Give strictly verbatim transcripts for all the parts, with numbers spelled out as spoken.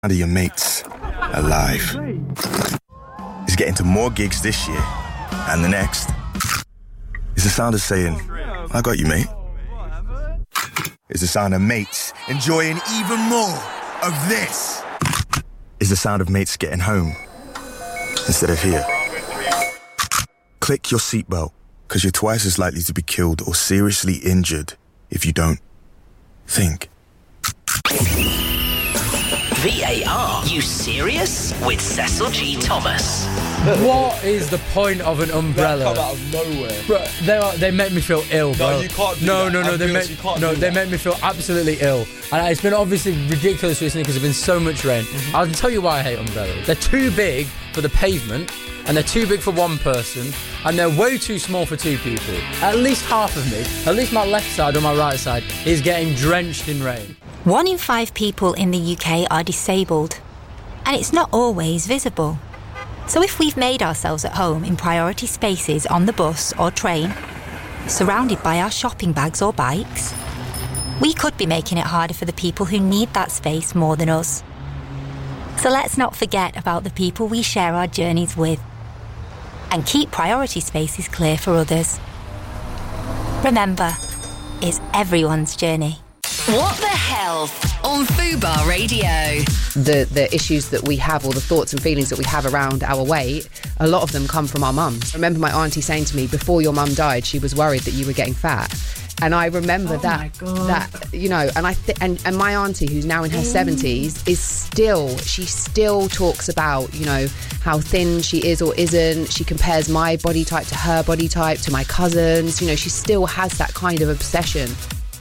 Of your mates alive. Is getting to more gigs this year and the next. Is the sound of saying, I got you, mate. Is the sound of mates enjoying even more of this. Is the sound of mates getting home instead of here. Click your seatbelt, because you're twice as likely to be killed or seriously injured if you don't think. V A R, you serious? With Cecil G. Thomas. What is the point of an umbrella? They come out of nowhere. Bro, they are, they make me feel ill, bro. No, you can't do no, that. No, no, no, they make, no, they make me feel absolutely ill. And it's been obviously ridiculous recently because there's been so much rain. Mm-hmm. I'll tell you why I hate umbrellas. They're too big for the pavement, and they're too big for one person, and they're way too small for two people. At least half of me, at least my left side or my right side, is getting drenched in rain. One in five people in the U K are disabled, and it's not always visible. So if we've made ourselves at home in priority spaces on the bus or train, surrounded by our shopping bags or bikes, we could be making it harder for the people who need that space more than us. So let's not forget about the people we share our journeys with, and keep priority spaces clear for others. Remember, it's everyone's journey. What the Health on Fubar Radio. The the issues that we have, or the thoughts and feelings that we have around our weight, a lot of them come from our mums. I remember my auntie saying to me, before your mum died, she was worried that you were getting fat. And I remember oh that, that you know, and I th- and, and my auntie, who's now in her seventies, is still, she still talks about, you know, how thin she is or isn't. She compares my body type to her body type, to my cousins. You know, she still has that kind of obsession.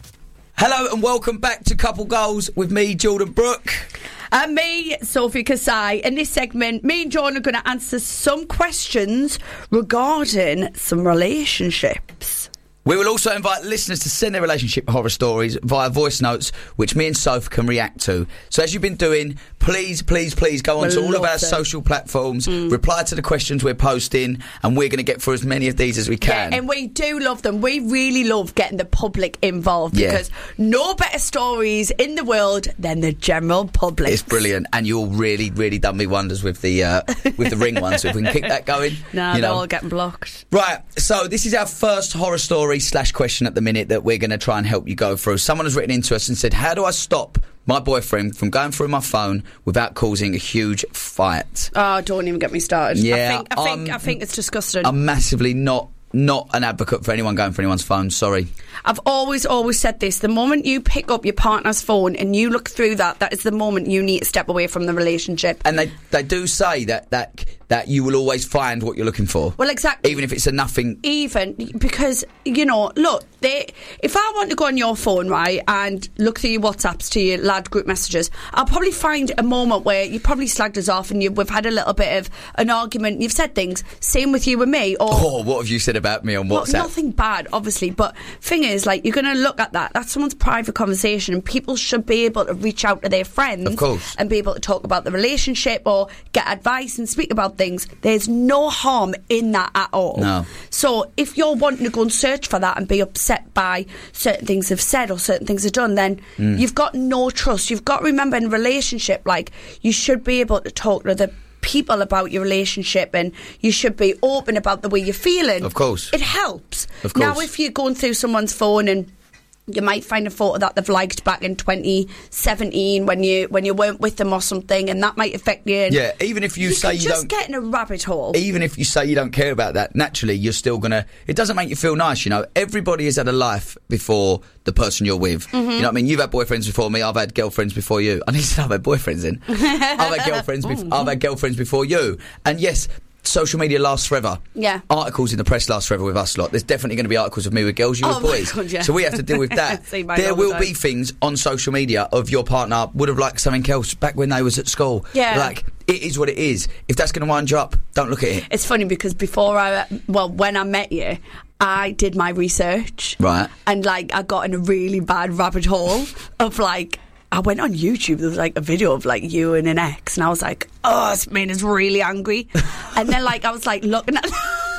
Hello and welcome back to Couple Goals with me, Jordan Brooke. And me, Sophie Kasai. In this segment, me and Jordan are going to answer some questions regarding some relationships. We will also invite listeners to send their relationship horror stories via voice notes, which me and Soph can react to. So as you've been doing, please, please, please go on to all of our social platforms, mm. reply to the questions we're posting, and we're going to get through as many of these as we can. Yeah, and we do love them. We really love getting the public involved, yeah. because no better stories in the world than the general public. It's brilliant, and you all really, really done me wonders with the uh, with the ring one. So if we can keep that going, nah, you know. They're all getting blocked. Right. So this is our first horror story slash question at the minute that we're going to try and help you go through. Someone has written into us and said, how do I stop my boyfriend from going through my phone without causing a huge fight? Oh, don't even get me started. Yeah, I think I think, um, I think it's disgusting. I'm massively not not an advocate for anyone going for anyone's phone, sorry. I've always, always said this. The moment you pick up your partner's phone and you look through that, that is the moment you need to step away from the relationship. And they, they do say that, that that you will always find what you're looking for. Well, exactly. Even if it's a nothing. Even, because, you know, look, they, if I want to go on your phone, right, and look through your WhatsApps to your lad group messages, I'll probably find a moment where you probably slagged us off and you, we've had a little bit of an argument. You've said things. Same with you and me. Or, oh, what have you said about me on WhatsApp? Well, nothing bad, obviously, but thing is, like, you're going to look at that. That's someone's private conversation, and people should be able to reach out to their friends, of course, and be able to talk about the relationship or get advice and speak about things. There's no harm in that at all. No. So if you're wanting to go and search for that and be upset by certain things they've said or certain things they've done, then mm. you've got no trust. You've got to remember, in a relationship, like, you should be able to talk to the people about your relationship, and you should be open about the way you're feeling. Of course. It helps. Of course. Now, if you're going through someone's phone and you might find a photo that they've liked back in twenty seventeen when you when you weren't with them or something, and that might affect you. And yeah, even if you, you say can you just don't... get in a rabbit hole. Even if you say you don't care about that, naturally you're still going to... It doesn't make you feel nice, you know. Everybody has had a life before the person you're with. Mm-hmm. You know what I mean? You've had boyfriends before me, I've had girlfriends before you. I need to say I've had boyfriends in. I've had girlfriends, bef- I've had girlfriends before you. And yes... social media lasts forever. Yeah. Articles in the press last forever with us lot. There's definitely going to be articles of me with girls, you oh with boys. God, yeah. So we have to deal with that. There will be things on social media of your partner would have liked something else back when they was at school. Yeah. Like, it is what it is. If that's going to wind you up, don't look at it. It's funny because before I, well, when I met you, I did my research. Right. And, like, I got in a really bad rabbit hole of, like, I went on YouTube, there was like a video of like you and an ex, and I was like, oh, this man is really angry. And then like I was like looking at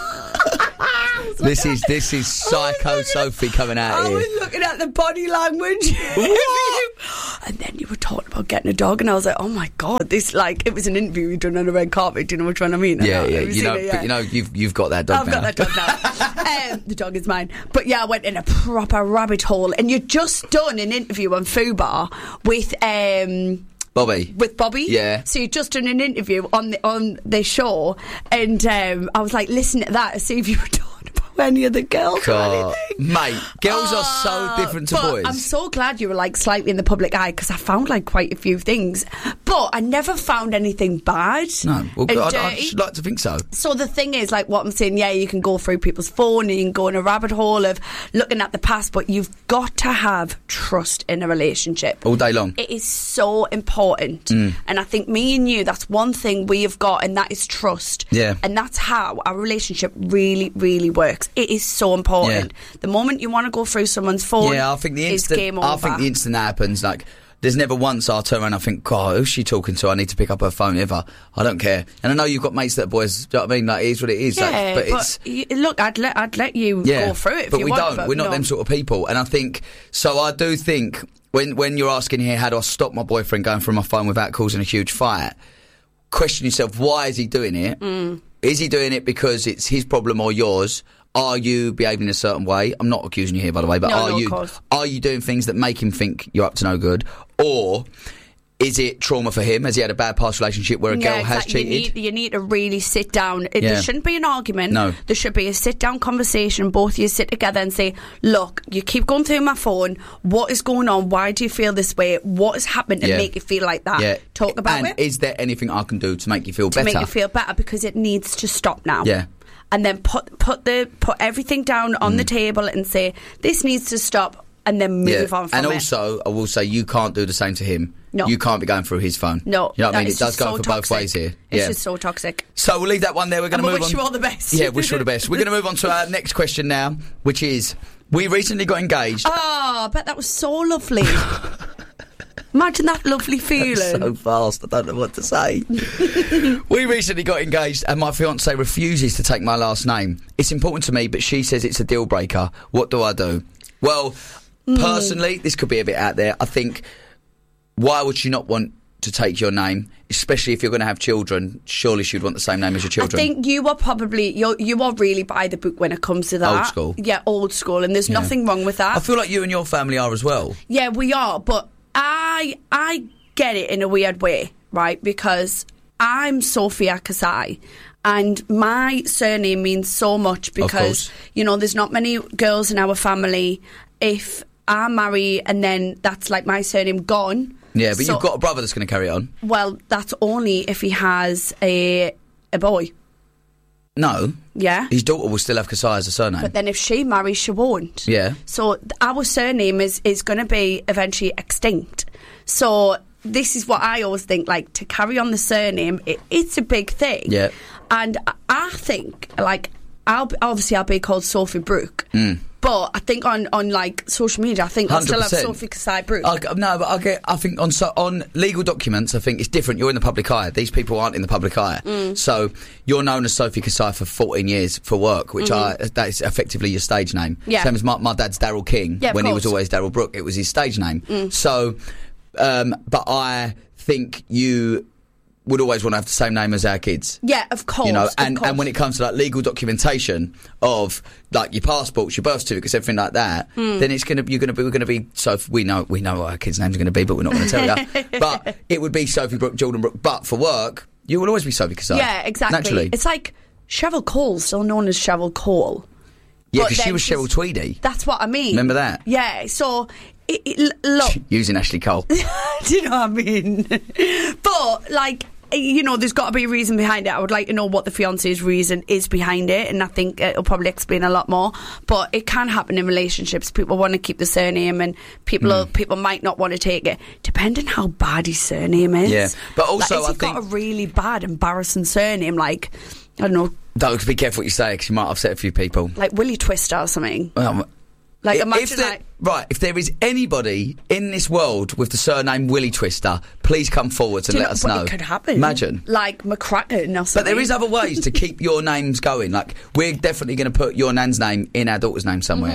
This is this is psycho Sophie coming out I here. was looking at the body language. and then you were talking about getting a dog, and I was like, oh my god, this like it was an interview you'd done on a red carpet. Do you know which one I mean? Yeah, I yeah. Have You know, it, yeah. but you know, you've you've got that dog I've now. got that dog now. um, the dog is mine. But yeah, I went in a proper rabbit hole, and you'd just done an interview on Fubar with um. Bobby. With Bobby, yeah. So you'd just done an interview on the on the show, and um, I was like, listen to that and see if you were talking about any of the girls God. or anything. Mate, girls Oh, are so different to but boys. I'm so glad you were like slightly in the public eye, because I found like quite a few things, but I never found anything bad. No, well, and I'd, I'd dirty. should like to think so. So the thing is, like what I'm saying, yeah, you can go through people's phone and you can go in a rabbit hole of looking at the past, but you've got to have trust in a relationship. All day long. It is so important. Mm. And I think me and you, that's one thing we have got, and that is trust. Yeah. And that's how our relationship really, really works. It is so important. Yeah. The moment you want to go through someone's phone, Yeah, I think the is instant. game over. I think the instant that happens, like, there's never once I'll turn around and I think, God, who's she talking to? I need to pick up her phone. Ever, I don't care. And I know you've got mates that are boys. Do you know what I mean? Like, it is what it is. Yeah, like, but, but it's y- look, I'd let I'd let you yeah, go through it if but you we want. don't. but We're not no. them sort of people. And I think so. I do think when when you're asking here, how do I stop my boyfriend going through my phone without causing a huge fight? Question yourself: why is he doing it? Mm. Is he doing it because it's his problem or yours? Are you behaving in a certain way? I'm not accusing you here, by the way, but No, are no, of you course. are you doing things that make him think you're up to no good, or is it trauma for him? Has he had a bad past relationship where a Yeah, girl has exactly. cheated? You need, you need to really sit down. It- Yeah. There shouldn't be an argument. No. There should be a sit-down conversation. Both of you sit together and say, look, you keep going through my phone. What is going on? Why do you feel this way? What has happened to Yeah. make you feel like that? Yeah. Talk about and it. is there anything I can do to make you feel to better? make you feel better, because it needs to stop now. Yeah. And then put put the put everything down on Mm. the table and say, this needs to stop, and then move on from and it. also, I will say, you can't do the same to him. No. You can't be going through his phone. No. You know what I that mean? is It does just go so for toxic. both ways here. It's yeah. just so toxic. So we'll leave that one there. We're going And to we move wish on. you all the best. Yeah, wish you all the best. We're going to move on to our next question now, which is, we recently got engaged. Oh, I bet that was so lovely. Imagine that lovely feeling. So fast, I don't know what to say. We recently got engaged and my fiance refuses to take my last name. It's important to me, but she says it's a deal breaker. What do I do? Well, Mm. personally, this could be a bit out there. I think, why would she not want to take your name, especially if you're going to have children? Surely she'd want the same name as your children. I think you are probably you're, you are really by the book when it comes to that. Old school. Yeah, old school, and there's Yeah. nothing wrong with that. I feel like you and your family are as well. Yeah, we are, but I I get it in a weird way, right? Because I'm Sophia Kasai, and my surname means so much because, course. you know, there's not many girls in our family. If I marry and then that's like my surname gone. Yeah, but So- you've got a brother that's going to carry it on. Well, that's only if he has a a boy. No. Yeah. His daughter will still have Kasai as a surname. But then if she marries, she won't. Yeah. So th- our surname is, is going to be eventually extinct. So this is what I always think, like, to carry on the surname, it, it's a big thing. Yeah. And I, I think, like, I'll be, obviously I'll be called Sophie Brooke. Mm. But I think on, on like social media, I think I'll still have one hundred percent. Sophie Kasai Brooke. I, no, but I get. I think on so, on legal documents, I think it's different. You're in the public eye. These people aren't in the public eye. Mm. So you're known as Sophie Kasai for fourteen years for work, which Mhm. I that is effectively your stage name. Yeah. Same as my, my dad's Daryl King. Yeah, of when he was course. always Daryl Brooke, it was his stage name. Mm. So, um, but I think you would always want to have the same name as our kids. Yeah, of course. You know, of and, course. and when it comes to like legal documentation of like your passports, your birth certificates, everything like that, Mm. then it's gonna you're gonna be we're gonna be so we know we know what our kids' names are gonna be, but we're not gonna tell you. But it would be Sophie Brooke, Jordan Brooke. But for work, you will always be Sophie Kasai. Yeah, exactly. Naturally, It's like Cheryl Cole, still known as Cheryl Cole. yeah, but because she then was she's- Cheryl Tweedy. That's what I mean. Remember that? Yeah. So, it, it, l- look, Using Ashley Cole. do you know what I mean? But like, you know, there's got to be a reason behind it. I would like to know what the fiance's reason is behind it, and I think it'll probably explain a lot more. But it can happen in relationships. People want to keep the surname, and people Mm. people might not want to take it, depending how bad his surname is. Yeah. But also, like, I if he got think- a really bad, embarrassing surname, like I don't know, Don't be careful what you say because you might upset a few people. like Willie Twister or something. Um, Like if imagine there, like. right, if there is anybody in this world with the surname Willie Twister, please come forwards and Do you let know- us but know. It could happen. Imagine. Like McCracken or something. But there is other ways to keep your names going. Like, we're definitely going to put your nan's name in our daughter's name somewhere. Mhm.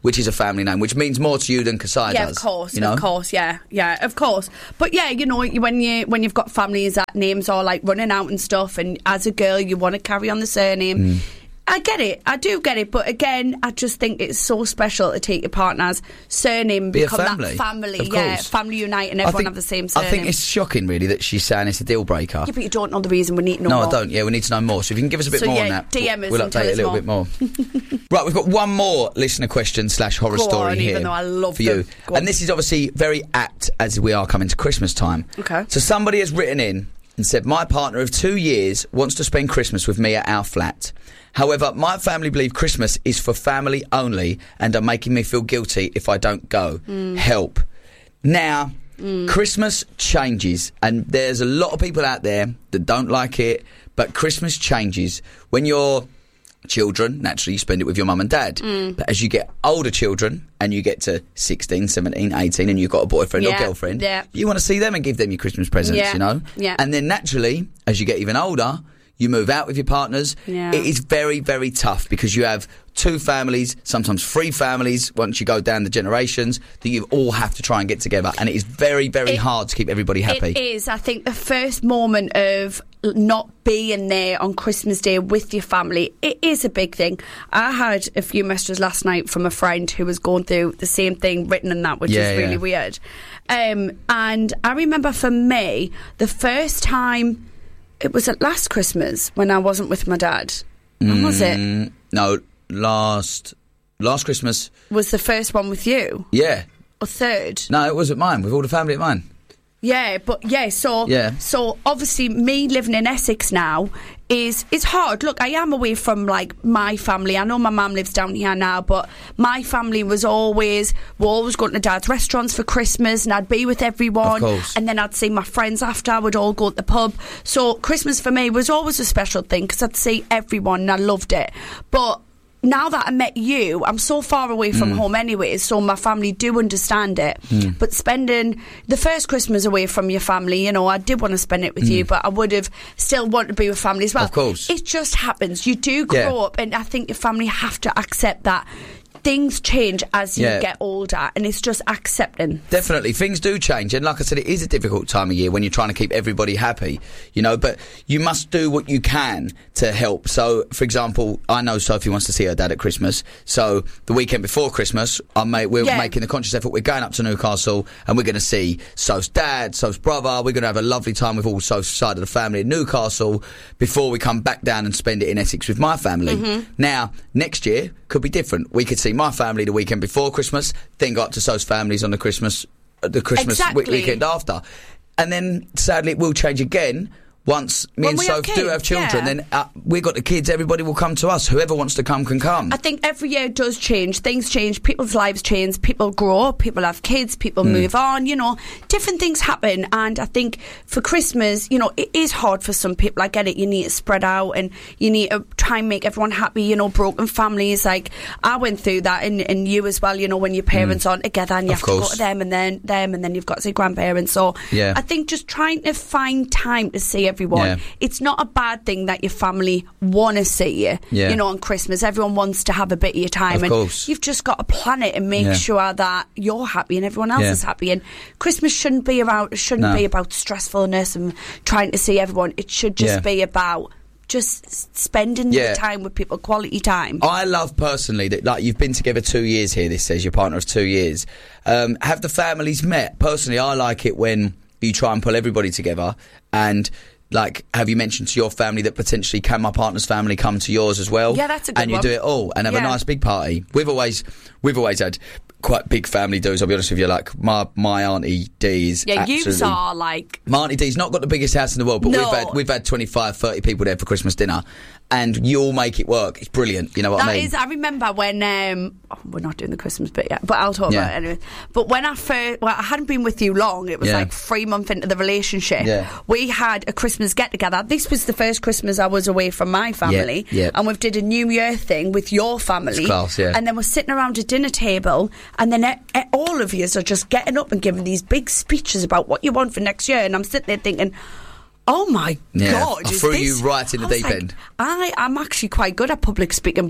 which is a family name, which means more to you than Kasai yeah, does. of course, you know? of course, yeah, yeah, of course. But yeah, you know, when you when you've got families that names are like running out and stuff, and as a girl you want to carry on the surname. Mm. I get it, I do get it, but again, I just think it's so special to take your partner's surname and Be become family. that family, Of yeah, course. family unite, and everyone think, have the same surname. I think it's shocking, really, that she's saying it's a deal breaker. Yeah, but you don't know the reason. We need to know No, more. I don't. Yeah, we need to know more. So if you can give us a bit So, more yeah, on that, D M us we'll and tell update it a us little more. bit more. Right, we've got one more listener question slash horror Go story on, here even though I love for you. them. Go on. And this is obviously very apt as we are coming to Christmas time. Okay. So somebody has written in and said, my partner of two years wants to spend Christmas with me at our flat. However, my family believe Christmas is for family only and are making me feel guilty if I don't go. Mm. Help. Now, mm. Christmas changes, and there's a lot of people out there that don't like it, but Christmas changes. When you're children, naturally you spend it with your mum and dad. Mm. But as you get older children and you get to sixteen, seventeen, eighteen and you've got a boyfriend yeah. or girlfriend, yeah. you want to see them and give them your Christmas presents, yeah. you know? Yeah. And then naturally, as you get even older, you move out with your partners. Yeah. It is very, very tough because you have two families, sometimes three families, once you go down the generations, that you all have to try and get together. And it is very, very it, hard to keep everybody happy. It is. I think the first moment of not being there on Christmas Day with your family, it is a big thing. I had a few messages last night from a friend who was going through the same thing written in that, which yeah, is really yeah. weird. Um, and I remember for me, the first time... It was at last Christmas when I wasn't with my dad. When mm, was it? No, last last Christmas. Was the first one with you? Yeah. Or third? No, it was at mine, with all the family at mine. Yeah, but yeah, so yeah. so obviously me living in Essex now is it's hard. Look, I am away from like my family. I know my mum lives down here now, but my family was always we're always going to dad's restaurants for Christmas, and I'd be with everyone. Of course. And then I'd see my friends after. I would all go to the pub. So Christmas for me was always a special thing because I'd see everyone and I loved it. But now that I met you, I'm so far away from mm. home anyways, so my family do understand it. Mm. But spending the first Christmas away from your family, you know, I did want to spend it with mm. you, but I would have still wanted to be with family as well. Of course. It just happens. You do grow yeah. up, and I think your family have to accept that. Things change as you yeah. get older, and it's just accepting. Definitely, things do change, and like I said, it is a difficult time of year when you're trying to keep everybody happy, you know, but you must do what you can to help. So, for example, I know Sophie wants to see her dad at Christmas, so the weekend before Christmas, I'm ma- we're yeah. making the conscious effort, we're going up to Newcastle, and we're going to see Soph's dad, Soph's brother, we're going to have a lovely time with all Soph's side of the family in Newcastle before we come back down and spend it in Essex with my family. Mm-hmm. Now, next year could be different. We could see my family the weekend before Christmas, then go up to So's families on the Christmas uh, the Christmas exactly. week- weekend after. And then, sadly, it will change again once me When and we Soph have do kids, have children. yeah. Then uh, we got the kids, everybody will come to us. Whoever wants to come can come. I think every year does change. Things change. People's lives change. People grow up. People have kids. People mm. move on. You know, different things happen. And I think for Christmas, you know, it is hard for some people. I get it. You need to spread out and you need to try and make everyone happy. You know, broken families. Like, I went through that, and, and you as well, you know, when your parents mm. aren't together and you of have course. to go to them and then them and then you've got to see grandparents. So yeah. I think just trying to find time to see everyone. Yeah. It's not a bad thing that your family want to see you. Yeah. You know, on Christmas, everyone wants to have a bit of your time. Of and course. You've just got to plan it and make Yeah. sure that you're happy and everyone else Yeah. is happy. And Christmas shouldn't be about shouldn't No. be about stressfulness and trying to see everyone. It should just Yeah. be about just s- spending Yeah. the time with people, quality time. I love personally that, like, you've been together two years here, this says your partner of two years. Um, have the families met? Personally, I like it when you try and pull everybody together. And like, have you mentioned to your family that potentially can my partner's family come to yours as well? Yeah, that's a good And you one. do it all and have Yeah. a nice big party. We've always, we've always had quite big family dues, I'll be honest with you. Like, my my auntie Dee is Yeah, you absolutely... are like... My auntie Dee's not got the biggest house in the world, but No. we've had we've had twenty-five, thirty people there for Christmas dinner, and you all make it work. It's brilliant. You know what That I mean? is, I remember when um, oh, we're not doing the Christmas bit yet, but I'll talk Yeah. about it anyway. But when I first, well, I hadn't been with you long. It was Yeah. like three months into the relationship. Yeah. We had a Christmas get together. This was the first Christmas I was away from my family, Yeah, yeah. and we did a New Year thing with your family. It's class, yeah. And then we're sitting around a dinner table, and then e- e- all of you are just getting up and giving these big speeches about what you want for next year, and I'm sitting there thinking, oh my Yeah. God. I is threw this... you right in the I was deep like, end. I, I'm actually quite good at public speaking, but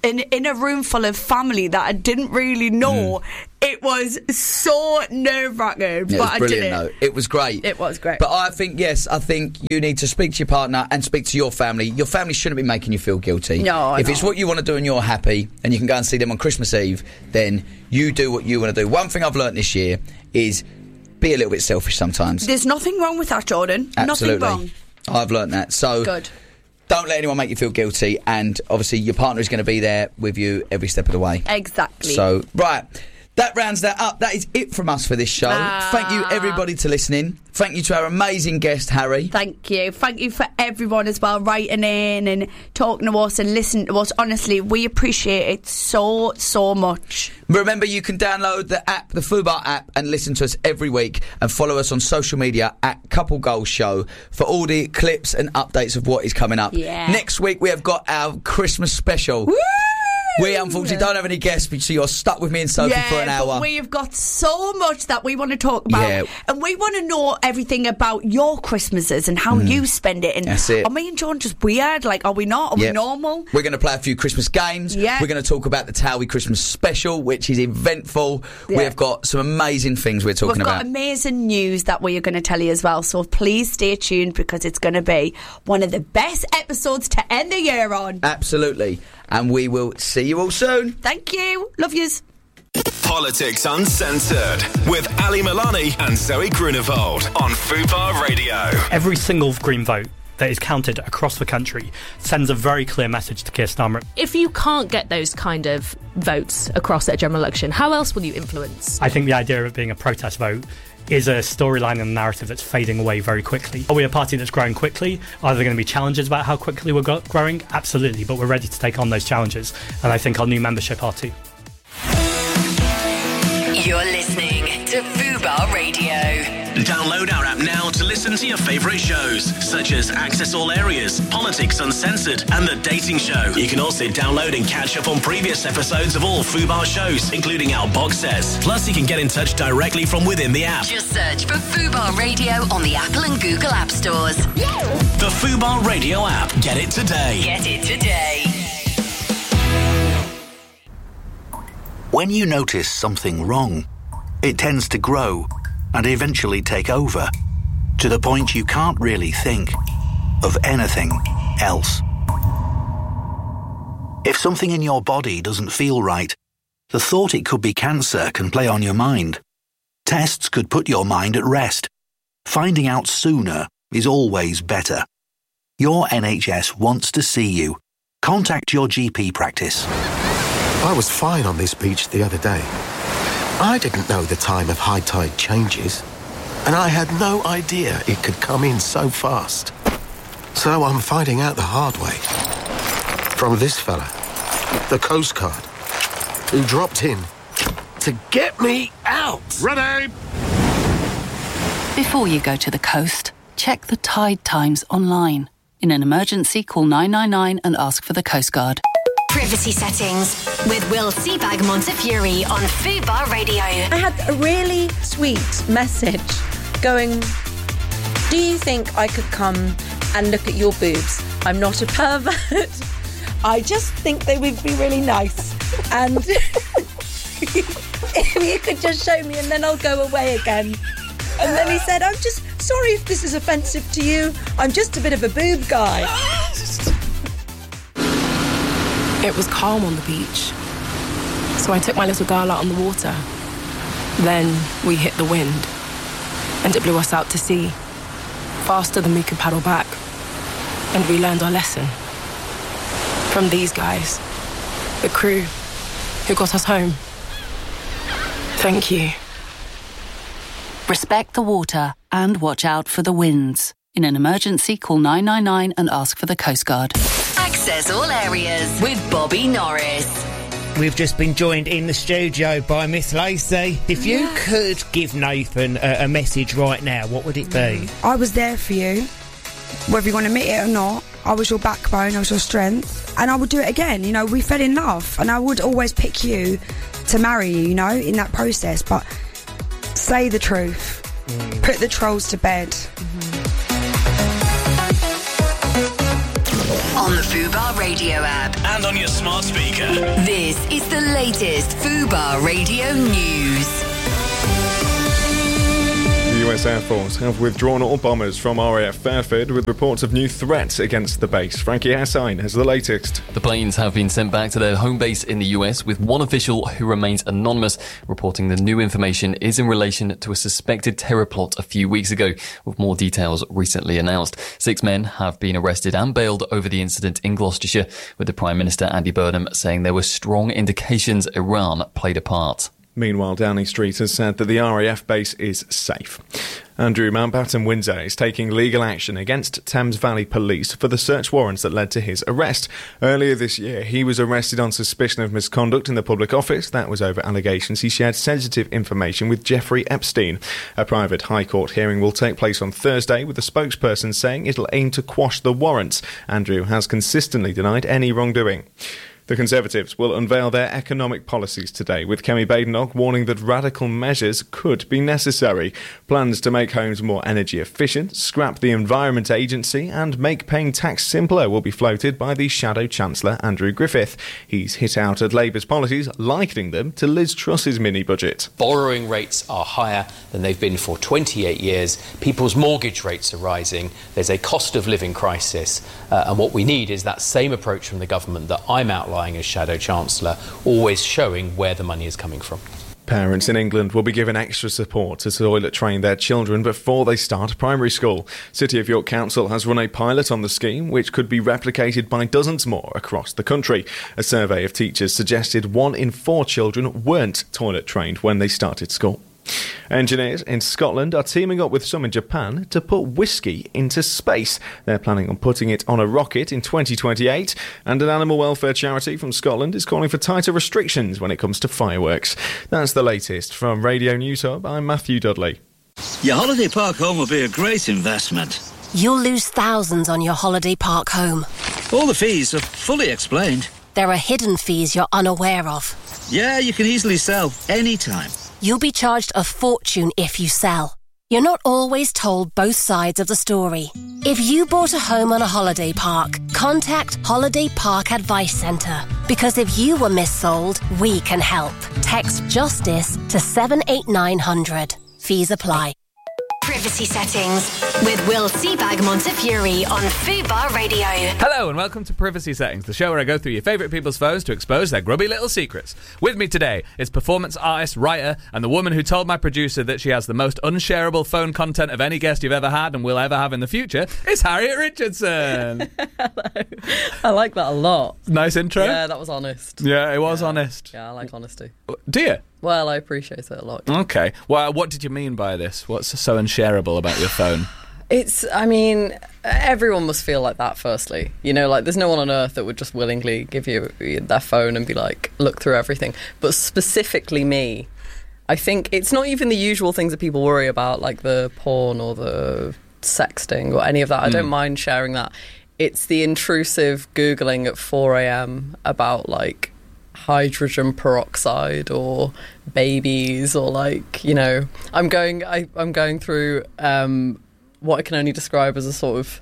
in, in a room full of family that I didn't really know. Mm. It was so nerve-wracking, yeah, but it was I brilliant, did it. Though. It was great. It was great. But I think, yes, I think you need to speak to your partner and speak to your family. Your family shouldn't be making you feel guilty. No, If no. it's what you want to do and you're happy and you can go and see them on Christmas Eve, then you do what you want to do. One thing I've learnt this year is be a little bit selfish sometimes. There's nothing wrong with that, Jordan. Absolutely. Nothing wrong. I've learnt that. So Good. Don't let anyone make you feel guilty, and obviously your partner is going to be there with you every step of the way. Exactly. So, right. That rounds that up. That is it from us for this show. Ah. Thank you, everybody, to listening. Thank you to our amazing guest, Harry. Thank you. Thank you for everyone as well, writing in and talking to us and listening to us. Honestly, we appreciate it so, so much. Remember, you can download the app, the Fubar app, and listen to us every week, and follow us on social media at Couple Goals Show for all the clips and updates of what is coming up. Yeah. Next week, we have got our Christmas special. Woo! We unfortunately don't have any guests, so you're stuck with me and Sophie yeah, for an hour. But we have got so much that we want to talk about, Yeah. and we want to know everything about your Christmases and how you spend it. And That's it. Are me and John just weird? Like, are we not? Are Yep. we normal? We're going to play a few Christmas games. Yeah. We're going to talk about the Towie Christmas special, which is eventful. Yeah. We have got some amazing things we're talking We've got about. amazing news that we are going to tell you as well. So please stay tuned, because it's going to be one of the best episodes to end the year on. Absolutely. And we will see you all soon. Thank you. Love yous. Politics Uncensored with Ali Milani and Zoe Grunewald on Fubar Radio. Every single Green vote that is counted across the country sends a very clear message to Keir Starmer. If you can't get those kind of votes across at a general election, how else will you influence? I think the idea of it being a protest vote is a storyline and a narrative that's fading away very quickly. Are we a party that's growing quickly? Are there going to be challenges about how quickly we're go- growing? Absolutely, but we're ready to take on those challenges, and I think our new membership are too. You're listening to Fubar Radio. Download our app now to listen to your favourite shows, such as Access All Areas, Politics Uncensored, and The Dating Show. You can also download and catch up on previous episodes of all Fubar shows, including our box sets. Plus, you can get in touch directly from within the app. Just search for Fubar Radio on the Apple and Google App Stores. The Fubar Radio app. Get it today. Get it today. When you notice something wrong, it tends to grow and eventually take over, to the point you can't really think of anything else. If something in your body doesn't feel right, the thought it could be cancer can play on your mind. Tests could put your mind at rest. Finding out sooner is always better. Your N H S wants to see you. Contact your G P practice. I was fine on this beach the other day. I didn't know the time of high tide changes, and I had no idea it could come in so fast. So I'm finding out the hard way. From this fella, the Coast Guard, who dropped in to get me out. Ready? Before you go to the coast, check the tide times online. In an emergency, call nine nine nine and ask for the Coast Guard. Privacy settings with Will Seabag Montefiore on Fubar Radio. I had a really sweet message going, do you think I could come and look at your boobs? I'm not a pervert. I just think they would be really nice. And if you could just show me and then I'll go away again. And then he said, I'm just sorry if this is offensive to you. I'm just a bit of a boob guy. It was calm on the beach, so I took my little girl out on the water. Then we hit the wind, and it blew us out to sea, faster than we could paddle back. And we learned our lesson from these guys, the crew who got us home. Thank you. Respect the water and watch out for the winds. In an emergency, call nine nine nine and ask for the Coast Guard. Access All Areas with Bobby Norris. We've just been joined in the studio by Miss Lacey. If you Yeah. could give Nathan a, a message right now, what would it be? I was there for you, whether you want to admit it or not. I was your backbone, I was your strength, and I would do it again. You know, we fell in love, and I would always pick you to marry you, you know, in that process. But say the truth. Mm. Put the trolls to bed. On on the Fubar Radio app. And on your smart speaker. This is the latest Fubar Radio news. The U S Air Force have withdrawn all bombers from R A F Fairford with reports of new threats against the base. Frankie Hassine has the latest. The planes have been sent back to their home base in the U S, with one official who remains anonymous reporting the new information is in relation to a suspected terror plot a few weeks ago, with more details recently announced. Six men have been arrested and bailed over the incident in Gloucestershire, with the Prime Minister Andy Burnham saying there were strong indications Iran played a part. Meanwhile, Downing Street has said that the R A F base is safe. Andrew Mountbatten Windsor is taking legal action against Thames Valley Police for the search warrants that led to his arrest. Earlier this year, he was arrested on suspicion of misconduct in the public office. That was over allegations he shared sensitive information with Jeffrey Epstein. A private High Court hearing will take place on Thursday, with the spokesperson saying it'll aim to quash the warrants. Andrew has consistently denied any wrongdoing. The Conservatives will unveil their economic policies today, with Kemi Badenoch warning that radical measures could be necessary. Plans to make homes more energy efficient, scrap the Environment Agency and make paying tax simpler will be floated by the Shadow Chancellor Andrew Griffith. He's hit out at Labour's policies, likening them to Liz Truss's mini-budget. Borrowing rates are higher than they've been for twenty-eight years. People's mortgage rates are rising. There's a cost of living crisis. Uh, and what we need is that same approach from the government that I'm outlining as Shadow Chancellor, always showing where the money is coming from. Parents in England will be given extra support to toilet train their children before they start primary school. City of York Council has run a pilot on the scheme, which could be replicated by dozens more across the country. A survey of teachers suggested one in four children weren't toilet trained when they started school. Engineers in Scotland are teaming up with some in Japan to put whiskey into space. They're planning on putting it on a rocket in twenty twenty-eight, and an animal welfare charity from Scotland is calling for tighter restrictions when it comes to fireworks. That's the latest from Radio News Hub. I'm Matthew Dudley. Your holiday park home will be a great investment. You'll lose thousands on your holiday park home. All the fees are fully explained. There are hidden fees you're unaware of. Yeah, you can easily sell anytime. You'll be charged a fortune if you sell. You're not always told both sides of the story. If you bought a home on a holiday park, contact Holiday Park Advice Centre. Because if you were missold, we can help. Text JUSTICE to seven eight nine hundred. Fees apply. Privacy settings with Will Seabag Montefiore on Fubar Radio. Hello and welcome to Privacy Settings, the show where I go through your favourite people's phones to expose their grubby little secrets. With me today is performance artist, writer, and the woman who told my producer that she has the most unshareable phone content of any guest you've ever had and will ever have in the future. It's Harriet Richardson. Hello. I like that a lot. Nice intro. Yeah, that was honest. Yeah, it was yeah. honest. Yeah, I like honesty. Do you? Well, I appreciate it a lot. Okay. Well, what did you mean by this? What's so unshareable about your phone? It's, I mean, everyone must feel like that, firstly. You know, like, there's no one on earth that would just willingly give you their phone and be like, look through everything. But specifically me, I think it's not even the usual things that people worry about, like the porn or the sexting or any of that. I don't Mm. mind sharing that. It's the intrusive Googling at four a.m. about, like, hydrogen peroxide or babies, or, like, you know, I'm going I, I'm going through um, what I can only describe as a sort of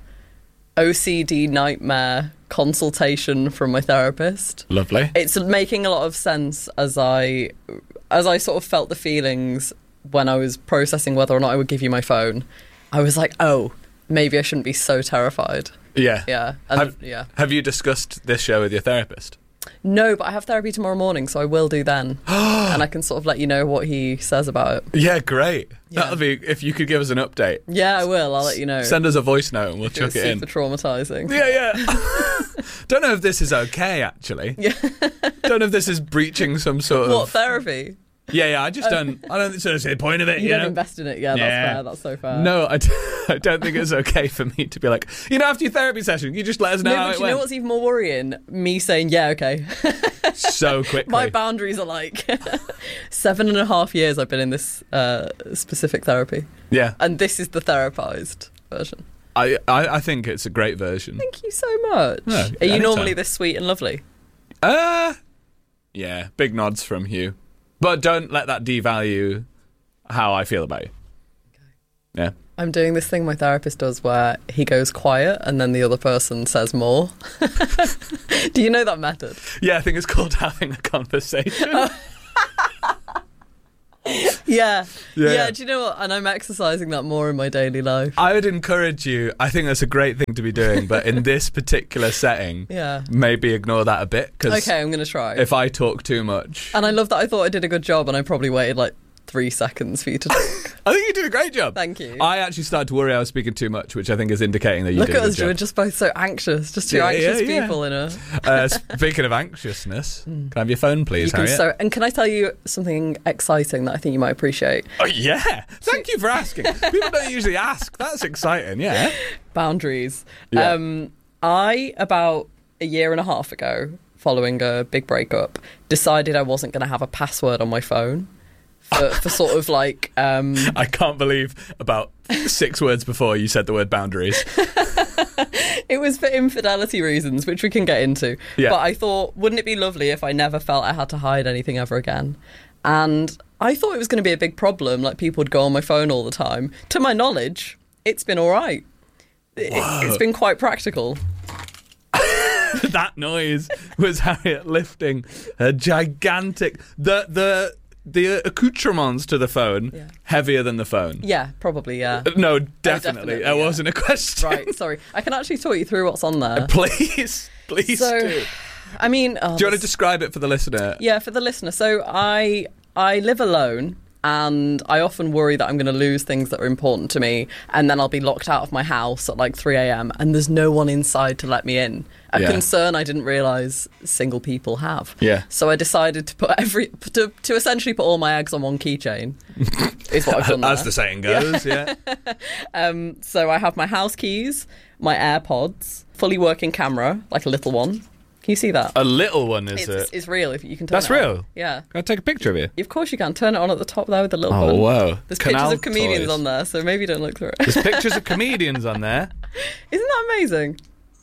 O C D nightmare consultation from my therapist. Lovely. It's making a lot of sense as I as I sort of felt the feelings when I was processing whether or not I would give you my phone. I was like, oh, maybe I shouldn't be so terrified. Yeah. Yeah. And, have, yeah. Have you discussed this show with your therapist? No, but I have therapy tomorrow morning, so I will do then. And I can sort of let you know what he says about it. Yeah, great. Yeah. That'll be, if you could give us an update. Yeah, I will. I'll let you know. Send us a voice note and we'll It chuck was it in. super traumatising. Yeah, yeah. Don't know if this is okay, actually. Yeah. Don't know if this is breaching some sort of... What, therapy? Yeah, yeah, I just Oh. don't... I don't see the point of it, You, you, don't know? invest in it. Yeah, Yeah. that's fair. That's so fair. No, I, d- I don't think it's okay for me to be like, you know, after your therapy session, you just let us know No, how but it you know went. what's even more worrying? Me saying, yeah, okay. So quickly. My boundaries are like seven and a half years I've been in this uh, specific therapy. Yeah. And this is the therapized version. I, I, I think it's a great version. Thank you so much. Yeah, Are you anytime. normally this sweet and lovely? Uh, yeah, big nods from Hugh. But don't let that devalue how I feel about you. Okay. Yeah. I'm doing this thing my therapist does where he goes quiet and then the other person says more. Do you know that method? Yeah, I think it's called having a conversation. Oh. Yeah. Yeah. yeah. Do you know what? And I'm exercising that more in my daily life. I would encourage you, I think that's a great thing to be doing, but in this particular setting, Yeah. maybe ignore that a bit. 'Cause Okay, I'm going to try. if I talk too much... And I love that I thought I did a good job and I probably waited like three seconds for you to talk. I think you did a great job. Thank you. I actually stared to worry I was speaking too much, which I think is indicating that you Look did at a us, good we're job. just both so anxious. Just two Yeah, anxious yeah, yeah. people in a... uh, speaking of anxiousness, can I have your phone, please, You can Harriet? so, and can I tell you something exciting that I think you might appreciate? Oh, yeah. Thank you for asking. People don't usually ask. That's exciting, yeah. Boundaries. Yeah. Um, I, about a year and a half ago, following a big breakup, decided I wasn't going to have a password on my phone for, for sort of like... Um, I can't believe about six words before you said the word boundaries. It was for infidelity reasons, which we can get into. Yeah. But I thought, wouldn't it be lovely if I never felt I had to hide anything ever again? And I thought it was going to be a big problem, like people would go on my phone all the time. To my knowledge, it's been all right. It, it's been quite practical. That noise was Harriet lifting a gigantic... The the the accoutrements to the phone heavier than the phone. Yeah, probably, yeah. Uh, No, Oh, definitely. That yeah. wasn't a question. Right, sorry. I can actually talk you through what's on there. Please, please So, do. I mean... oh, Do you want to this- describe it for the listener? Yeah, for the listener. So I I live alone and I often worry that I'm going to lose things that are important to me and then I'll be locked out of my house at like three a.m. and there's no one inside to let me in. A Yeah. concern I didn't realise single people have. Yeah. So I decided to put every to, to essentially put all my eggs on one keychain. Is what I've done As there. the saying goes, yeah. Um, so I have my house keys, my AirPods, fully working camera, like a little one. Can you see that? A little one, is it's, it? It's real. If you can turn That's it on. real? Yeah. Can I take a picture of you? Of course you can. Turn it on at the top there with the little Oh, button. whoa. There's Canal pictures of comedians toys. on there, so maybe don't look through it. There's pictures of comedians on there. Isn't that amazing?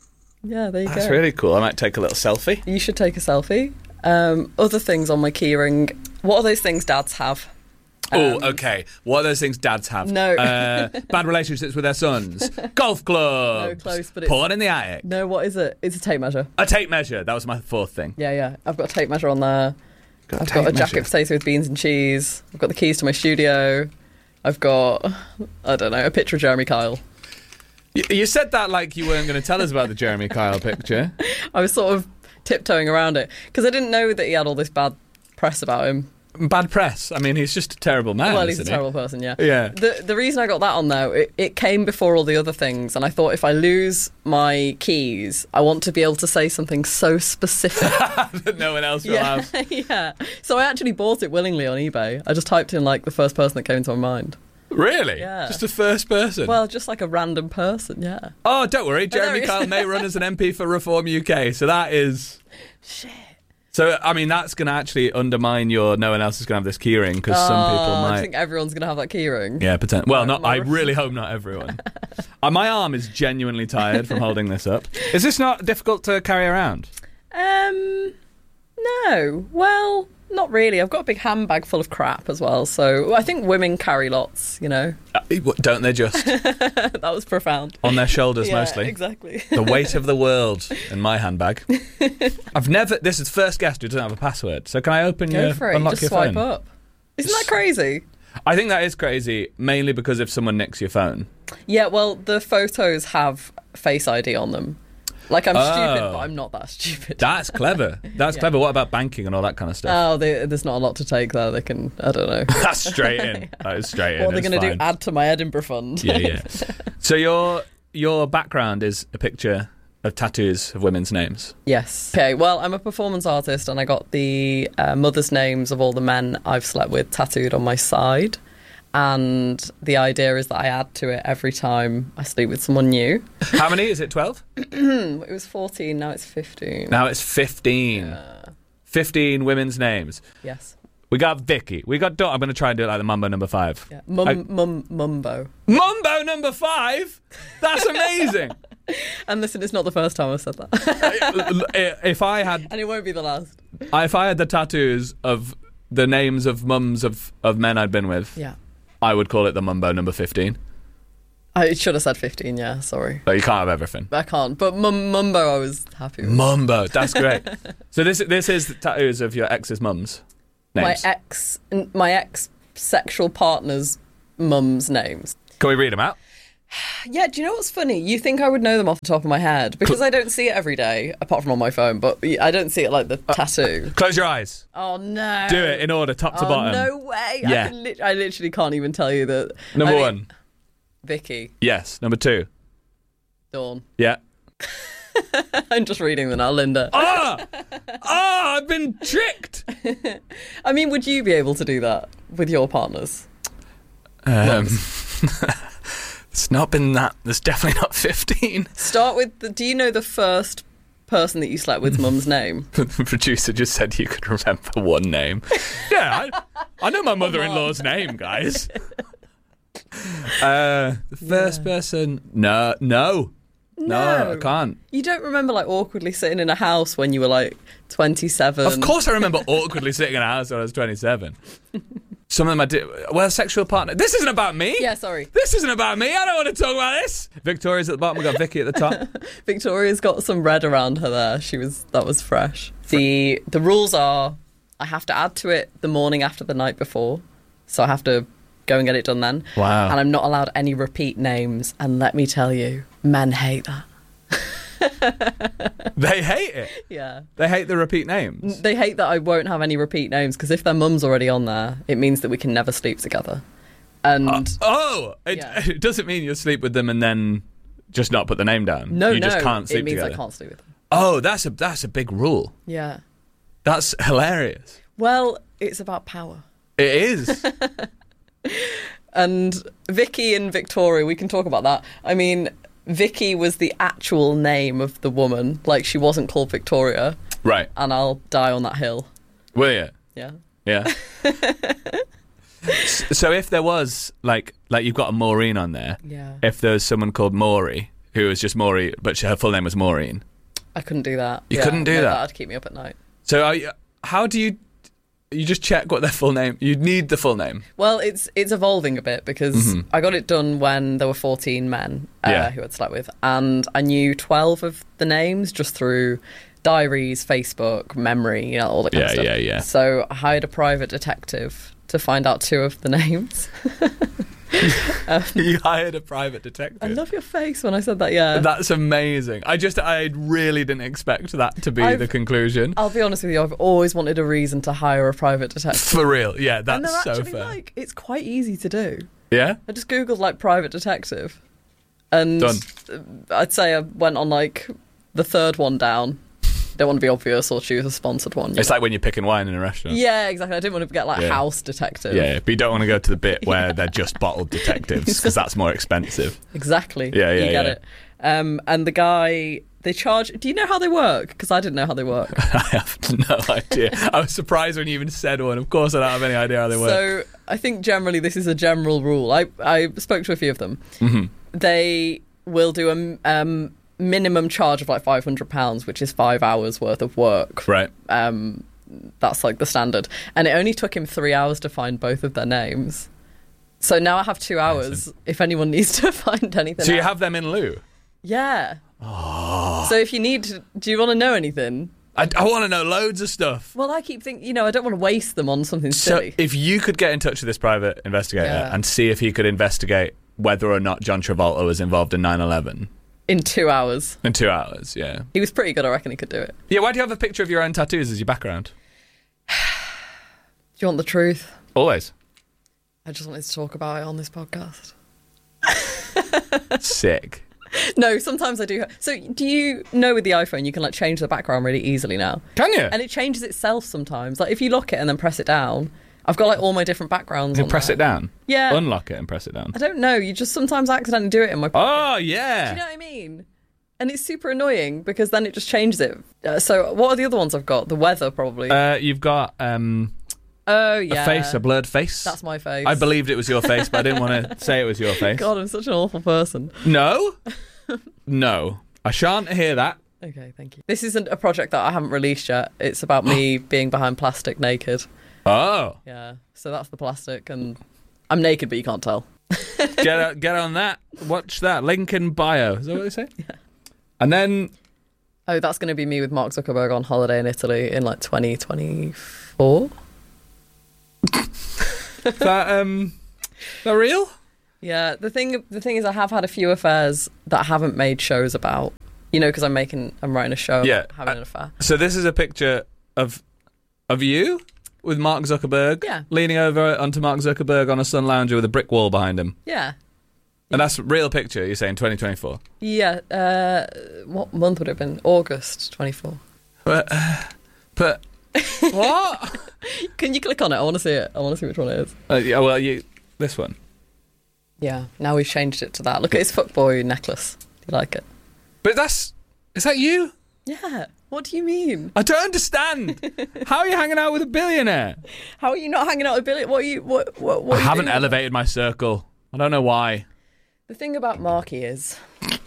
Yeah, there you That's go. really cool. I might take a little selfie. You should take a selfie. Um, other things on my keyring. What are those things dads have? Oh, okay. What are those things dads have? No. Uh, bad relationships with their sons. Golf clubs. No, close, but it's... Porn in the attic. No, what is it? It's a tape measure. A tape measure. That was my fourth thing. Yeah, yeah. I've got a tape measure on there. Got a I've tape got a jacket measure. potato with beans and cheese. I've got the keys to my studio. I've got, I don't know, a picture of Jeremy Kyle. You, you said that like you weren't going to tell us about the Jeremy Kyle picture. I was sort of tiptoeing around it because I didn't know that he had all this bad press about him. Bad press. I mean, he's just a terrible man. Well, he's a isn't he? terrible person, yeah. Yeah. The the reason I got that on though, it, it came before all the other things, and I thought if I lose my keys, I want to be able to say something so specific. that no one else will yeah, have. yeah. So I actually bought it willingly on eBay. I just typed in like the first person that came into my mind. Really? Yeah. Just the first person? Well, just like a random person, yeah. Oh, don't worry. there Jeremy he is. Kyle may run as an M P for Reform U K, so that is... Shit. So, I mean, that's going to actually undermine your no one else is going to have this keyring, because some people Oh, might... I think everyone's going to have that keyring. Yeah, potentially. Well, not. My- I really hope not everyone. uh, my arm is genuinely tired from holding this up. Is this not difficult to carry around? Um, no. Well, not really. I've got a big handbag full of crap as well. So I think women carry lots, you know. Uh, don't they just? That was profound. On their shoulders Yeah, mostly. exactly. The weight of the world in my handbag. I've never... This is the first guest who doesn't have a password. So can I open Go your... for it. You Unlock just your swipe phone? up. Isn't that crazy? I think that is crazy, mainly because if someone nicks your phone... Yeah, well, the photos have Face I D on them. Like, I'm Oh. stupid, but I'm not that stupid. That's clever. That's Yeah. clever. What about banking and all that kind of stuff? Oh, they, there's not a lot to take there. They can, I don't know. That's straight in. That is straight in. What are they It's going to do? fine. Add to my Edinburgh fund? Yeah, yeah. So your your background is a picture of tattoos of women's names. Yes. Okay, well, I'm a performance artist and I got the uh, mothers' names of all the men I've slept with tattooed on my side. And the idea is that I add to it every time I sleep with someone new. How many? Is it twelve? It was fourteen, now it's fifteen. Now it's fifteen. fifteen women's names. Yes. We got Vicky. We got Dawn. I'm going to try and do it like the Mumbo number five. Yeah. Mum, I- mum, mumbo. Mumbo number five? That's amazing. And listen, it's not the first time I've said that. If I had... And it won't be the last. If I had the tattoos of the names of mums of, of men I'd been with... Yeah. I would call it the Mumbo number fifteen. I should have said fifteen, yeah, sorry. But you can't have everything. I can't. But mum, Mumbo, I was happy with. Mumbo, that's great. So this this is the tattoos of your ex's mums' names. My ex, my ex sexual partner's mum's names. Can we read them out? Yeah, do you know what's funny? You think I would know them off the top of my head because I don't see it every day, apart from on my phone, but I don't see it like the uh, tattoo. Close your eyes. Oh, no. Do it in order, top to oh, bottom. No way. Yeah. I, can li- I literally can't even tell you that. Number I mean, one. Vicky. Yes. Number two. Dawn. Yeah. I'm just reading them now, Linda. Ah! Ah, I've been tricked. I mean, would you be able to do that with your partners? Um... It's not been that. There's definitely not fifteen. Start with, the, do you know the first person that you slept with's mum's name? The producer just said you could remember one name. Yeah, I, I know my mother-in-law's name, guys. Uh, the first yeah. person, no, no, no, no, I can't. You don't remember like awkwardly sitting in a house when you were like twenty-seven? Of course I remember awkwardly sitting in a house when I was twenty-seven. Some of them I did. Well, sexual partner. This isn't about me. Yeah, sorry. This isn't about me. I don't want to talk about this. Victoria's at the bottom. We've got Vicky at the top. Victoria's got some red around her there. She was that was fresh. The the rules are I have to add to it the morning after the night before, so I have to go and get it done then. Wow. And I'm not allowed any repeat names. And let me tell you, men hate that. They hate it. Yeah. They hate the repeat names. They hate that I won't have any repeat names because if their mum's already on there, it means that we can never sleep together. And uh, oh, it, yeah. it doesn't mean you'll sleep with them and then just not put the name down. No, you no, just can't sleep it means together. I can't sleep with them. Oh, that's a that's a big rule. Yeah. That's hilarious. Well, it's about power. It is. And Vicky and Victoria, we can talk about that. I mean, Vicky was the actual name of the woman. Like, she wasn't called Victoria. Right. And I'll die on that hill. Will you? Yeah. Yeah. So if there was, like, like you've got a Maureen on there. Yeah. If there was someone called Maury, who was just Maury, but her full name was Maureen. I couldn't do that. You yeah, couldn't do no, that? That'd keep me up at night. So are you, how do you... You just check what their full name... You need the full name. Well, it's it's evolving a bit because mm-hmm. I got it done when there were fourteen men uh, yeah. who I'd slept with. And I knew twelve of the names just through diaries, Facebook, memory, you know, all that kind yeah, of stuff. Yeah, yeah, yeah. So I hired a private detective to find out two of the names. um, you hired a private detective. I love your face when I said that, yeah. That's amazing. I just, I really didn't expect that to be I've, the conclusion. I'll be honest with you, I've always wanted a reason to hire a private detective. For real, yeah, that's and they're so actually, fair. Like, it's quite easy to do. Yeah? I just Googled, like, private detective. And Done. I'd say I went on, like, the third one down. Don't want to be obvious or choose a sponsored one. It's know? like when you're picking wine in a restaurant. Yeah, exactly. I didn't want to get like yeah. house detective. Yeah, but you don't want to go to the bit where yeah. they're just bottled detectives because that's more expensive. Exactly. Yeah, yeah, You get yeah. it. Um, and the guy, they charge... Do you know how they work? Because I didn't know how they work. I have no idea. I was surprised when you even said one. Of course I don't have any idea how they work. So I think generally this is a general rule. I, I spoke to a few of them. Mm-hmm. They will do a... Um, minimum charge of like five hundred pounds, which is five hours worth of work. Right. Um, that's like the standard. And it only took him three hours to find both of their names. So now I have two hours if anyone needs to find anything So you out. have them in lieu? Yeah. Oh. So if you need to, do you want to know anything? I, I want to know loads of stuff. Well, I keep thinking, you know, I don't want to waste them on something silly. So if you could get in touch with this private investigator Yeah. and see if he could investigate whether or not John Travolta was involved in nine eleven... In two hours. In two hours, yeah. He was pretty good, I reckon he could do it. Yeah, why do you have a picture of your own tattoos as your background? Do you want the truth? Always. I just wanted to talk about it on this podcast. Sick. No, sometimes I do. So do you know with the iPhone you can like change the background really easily now? Can you? And it changes itself sometimes. Like if you lock it and then press it down, I've got like all my different backgrounds You on press there. it down? Yeah. Unlock it and press it down. I don't know. You just sometimes accidentally do it in my pocket. Oh, yeah. Do you know what I mean? And it's super annoying because then it just changes it. Uh, so what are the other ones I've got? The weather, probably. Uh, you've got um, oh, yeah. a face, a blurred face. That's my face. I believed it was your face, but I didn't want to say it was your face. God, I'm such an awful person. No? No. I shan't hear that. Okay, thank you. This isn't a project that I haven't released yet. It's about me being behind plastic naked. Oh. Yeah, so that's the plastic, and I'm naked, but you can't tell. get out, get on that. Watch that. Link in bio. Is that what they say? Yeah. And then... Oh, that's going to be me with Mark Zuckerberg on holiday in Italy in like twenty twenty-four. Is that, um, is that real? Yeah, the thing the thing is I have had a few affairs that I haven't made shows about. You know, because I'm making, I'm writing a show yeah. about having an affair. So this is a picture of of you with Mark Zuckerberg, yeah. leaning over onto Mark Zuckerberg on a sun lounger with a brick wall behind him. Yeah. And that's a real picture, you're saying, twenty twenty-four? Yeah. Uh, what month would it have been? August twenty-four. But, uh, but what? Can you click on it? I want to see it. I want to see which one it is. Uh, yeah, well, you this one. Yeah, now we've changed it to that. Look at his fuckboy necklace. Do you like it? But that's... Is that you? Yeah. What do you mean? I don't understand. How are you hanging out with a billionaire? How are you not hanging out with a billionaire? What are you... What, what, what I are you haven't doing? elevated my circle. I don't know why. The thing about Marky is...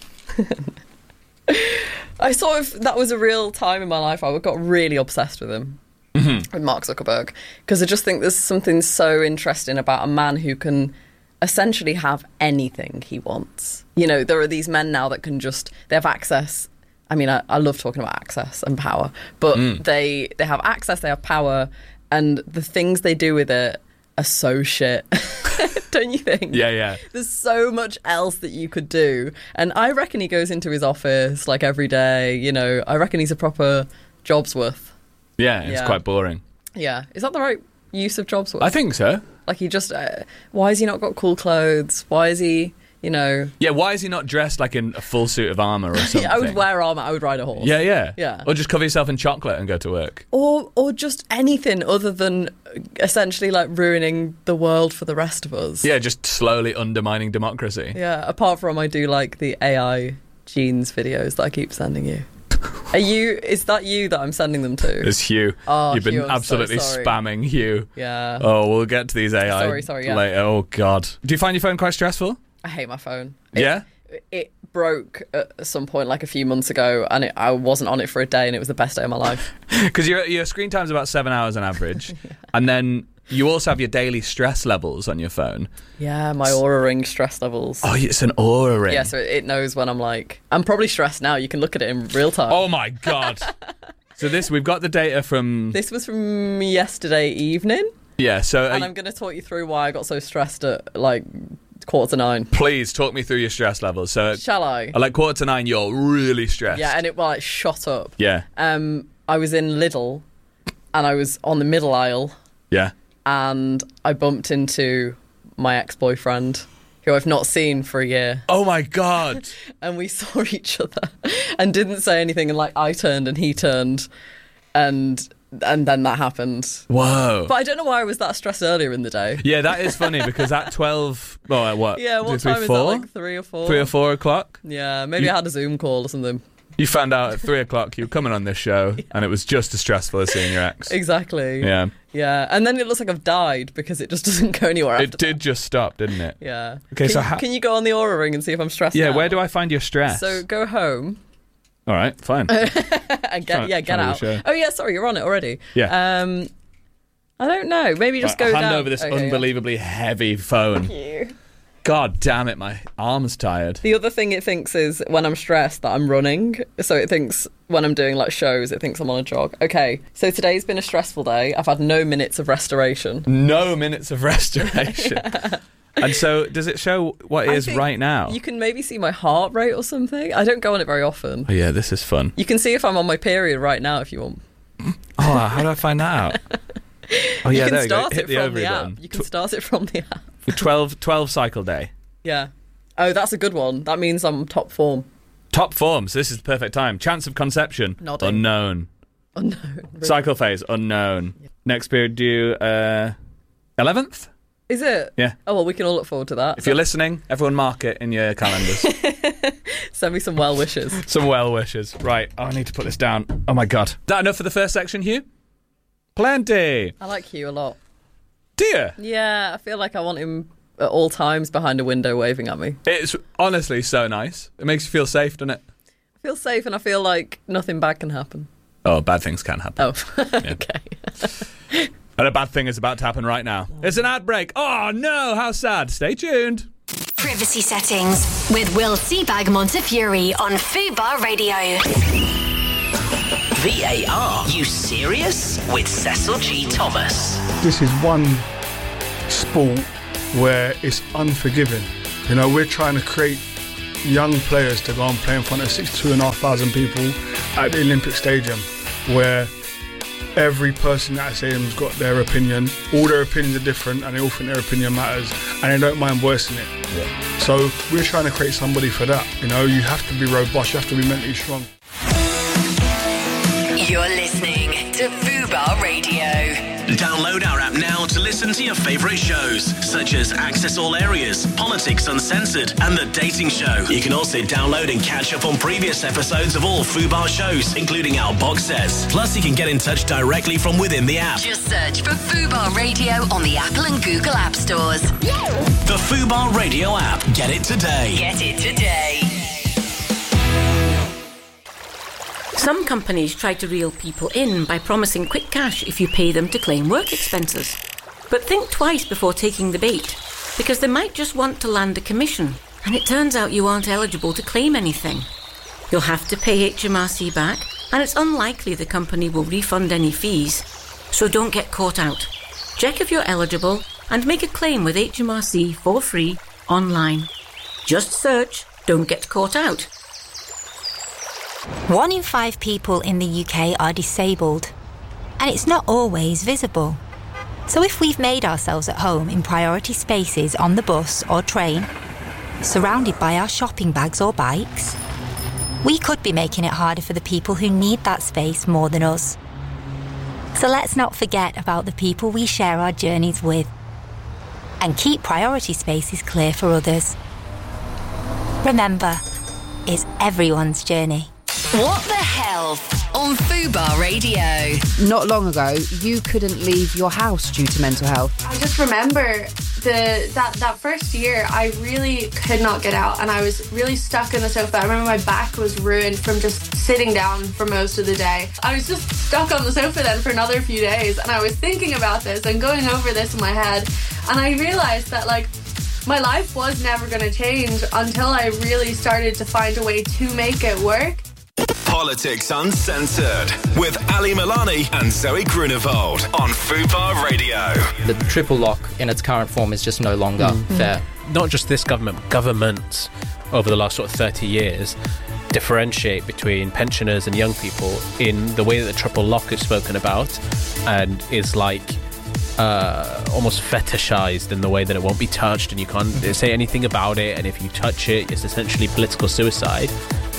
I sort of... That was a real time in my life I got really obsessed with him. Mm-hmm. With Mark Zuckerberg. Because I just think there's something so interesting about a man who can... essentially have anything he wants. You know, there are these men now that can just, they have access. I mean, I, I love talking about access and power, but Mm. they they have access, they have power, and the things they do with it are so shit. Don't you think? Yeah, yeah. There's so much else that you could do. And I reckon he goes into his office like every day, you know, I reckon he's a proper job's worth. Yeah, it's Yeah. quite boring. Yeah. Is that the right use of job's worth? I think so. Like he just, uh, why has he not got cool clothes? Why is he, you know... Yeah, why is he not dressed like in a full suit of armour or something? I would wear armour, I would ride a horse. Yeah, yeah. Yeah. Or just cover yourself in chocolate and go to work. Or, or just anything other than essentially like ruining the world for the rest of us. Yeah, just slowly undermining democracy. Yeah, apart from I do like the A I genes videos that I keep sending you. Are you, is that you that I'm sending them to? It's Hugh. Oh, You've been Hugh, I'm so absolutely sorry. spamming Hugh. Yeah. Oh, we'll get to these A I Sorry, sorry, yeah. later. Oh, God. Do you find your phone quite stressful? I hate my phone. Yeah? It, it broke at some point like a few months ago and it, I wasn't on it for a day and it was the best day of my life. Because your, your screen time's about seven hours on average. yeah. And then you also have your daily stress levels on your phone. Yeah, my Aura Ring stress levels. Oh, it's an Aura Ring. Yeah, so it knows when I'm like... I'm probably stressed now. You can look at it in real time. Oh, my God. So this, we've got the data from... This was from yesterday evening. Yeah, so... And uh, I'm going to talk you through why I got so stressed at, like, quarter to nine. Please, talk me through your stress levels. So, Shall I? At like quarter to nine, you're really stressed. Yeah, and it, well, it shot up. Yeah. Um, I was in Lidl, and I was on the middle aisle. Yeah. And I bumped into my ex-boyfriend, who I've not seen for a year. Oh my God. And we saw each other and didn't say anything, and like I turned and he turned, and and then that happened. Whoa. But I don't know why I was that stressed earlier in the day. Yeah, that is funny because at twelve, well, at what? Yeah, what Two, three, time is four? that, like three or four? Three or four o'clock? Yeah, maybe You- I had a Zoom call or something. You found out at three o'clock you were coming on this show yeah. and it was just as stressful as seeing your ex. Exactly. Yeah. Yeah, and then it looks like I've died because it just doesn't go anywhere after It did just stop, didn't it? Yeah. Okay, can, so you, how... can you go on the Aura Ring and see if I'm stressed Yeah, now? where do I find your stress? So go home. All right, fine. and get, Trying- yeah, get trying to out. do the show. Oh, yeah, sorry, you're on it already. Yeah. Um, I don't know. Maybe just Right, go hand down. over this Okay, yeah. unbelievably heavy phone. Thank you. God damn it, my arm's tired. The other thing it thinks is when I'm stressed that I'm running. So it thinks when I'm doing like shows, it thinks I'm on a jog. Okay, so today's been a stressful day. I've had no minutes of restoration. No minutes of restoration. Yeah. And so, does it show what it I is think right now? You can maybe see my heart rate or something. I don't go on it very often. Oh, yeah, this is fun. You can see if I'm on my period right now if you want. Oh, how do I find that out? Oh, yeah, you there can you go. start Hit it the from ovary the app. button. You can start it from the app. twelve, twelve cycle day. Yeah. Oh, that's a good one. That means I'm top form. Top form, so this is the perfect time. Chance of conception, Nodding. unknown. Unknown. Really. Cycle phase, unknown. Yeah. Next period due, uh, eleventh? Is it? Yeah. Oh, well, we can all look forward to that. If you're listening, everyone mark it in your calendars. Send me some well wishes. Some well wishes. Right, oh, I need to put this down. Oh my God. That enough for the first section, Hugh? Plenty. I like Hugh a lot. Do you? Yeah, I feel like I want him at all times behind a window waving at me. It's honestly so nice. It makes you feel safe, doesn't it? I feel safe and I feel like nothing bad can happen. Oh, bad things can happen. Oh, okay. And a bad thing is about to happen right now. It's an ad break. Oh no, how sad. Stay tuned. Privacy Settings with Will Seabag Montefiore on Fubar Radio. V A R, you serious? With Cecil G. Thomas. This is one sport where it's unforgiving. You know, we're trying to create young players to go and play in front of sixty-two and a half thousand people at the Olympic Stadium, where every person at the stadium's got their opinion. All their opinions are different, and they all think their opinion matters, and they don't mind voicing it. Yeah. So we're trying to create somebody for that. You know, you have to be robust, you have to be mentally strong. You're listening to Fubar Radio. Download our app now to listen to your favourite shows, such as Access All Areas, Politics Uncensored, and The Dating Show. You can also download and catch up on previous episodes of all Fubar shows, including our box sets. Plus, you can get in touch directly from within the app. Just search for Fubar Radio on the Apple and Google App Stores. The Fubar Radio app. Get it today. Get it today. Some companies try to reel people in by promising quick cash if you pay them to claim work expenses. But think twice before taking the bait, because they might just want to land a commission, and it turns out you aren't eligible to claim anything. You'll have to pay H M R C back, and it's unlikely the company will refund any fees. So don't get caught out. Check if you're eligible and make a claim with H M R C for free online. Just search "Don't Get Caught Out." One in five people in the U K are disabled, and it's not always visible. So if we've made ourselves at home in priority spaces on the bus or train, surrounded by our shopping bags or bikes, we could be making it harder for the people who need that space more than us. So let's not forget about the people we share our journeys with, and keep priority spaces clear for others. Remember, it's everyone's journey. What the hell on Fubar Radio? Not long ago, you couldn't leave your house due to mental health. I just remember the that, that first year, I really could not get out, and I was really stuck in the sofa. I remember my back was ruined from just sitting down for most of the day. I was just stuck on the sofa then for another few days, and I was thinking about this and going over this in my head, and I realised that, like, my life was never going to change until I really started to find a way to make it work. Politics Uncensored with Ali Milani and Zoe Grunewald on Fubar Radio. The triple lock in its current form is just no longer mm. fair. Not just this government, governments over the last sort of thirty years differentiate between pensioners and young people in the way that the triple lock is spoken about, and is like uh, almost fetishized in the way that it won't be touched and you can't say anything about it, and if you touch it, it's essentially political suicide.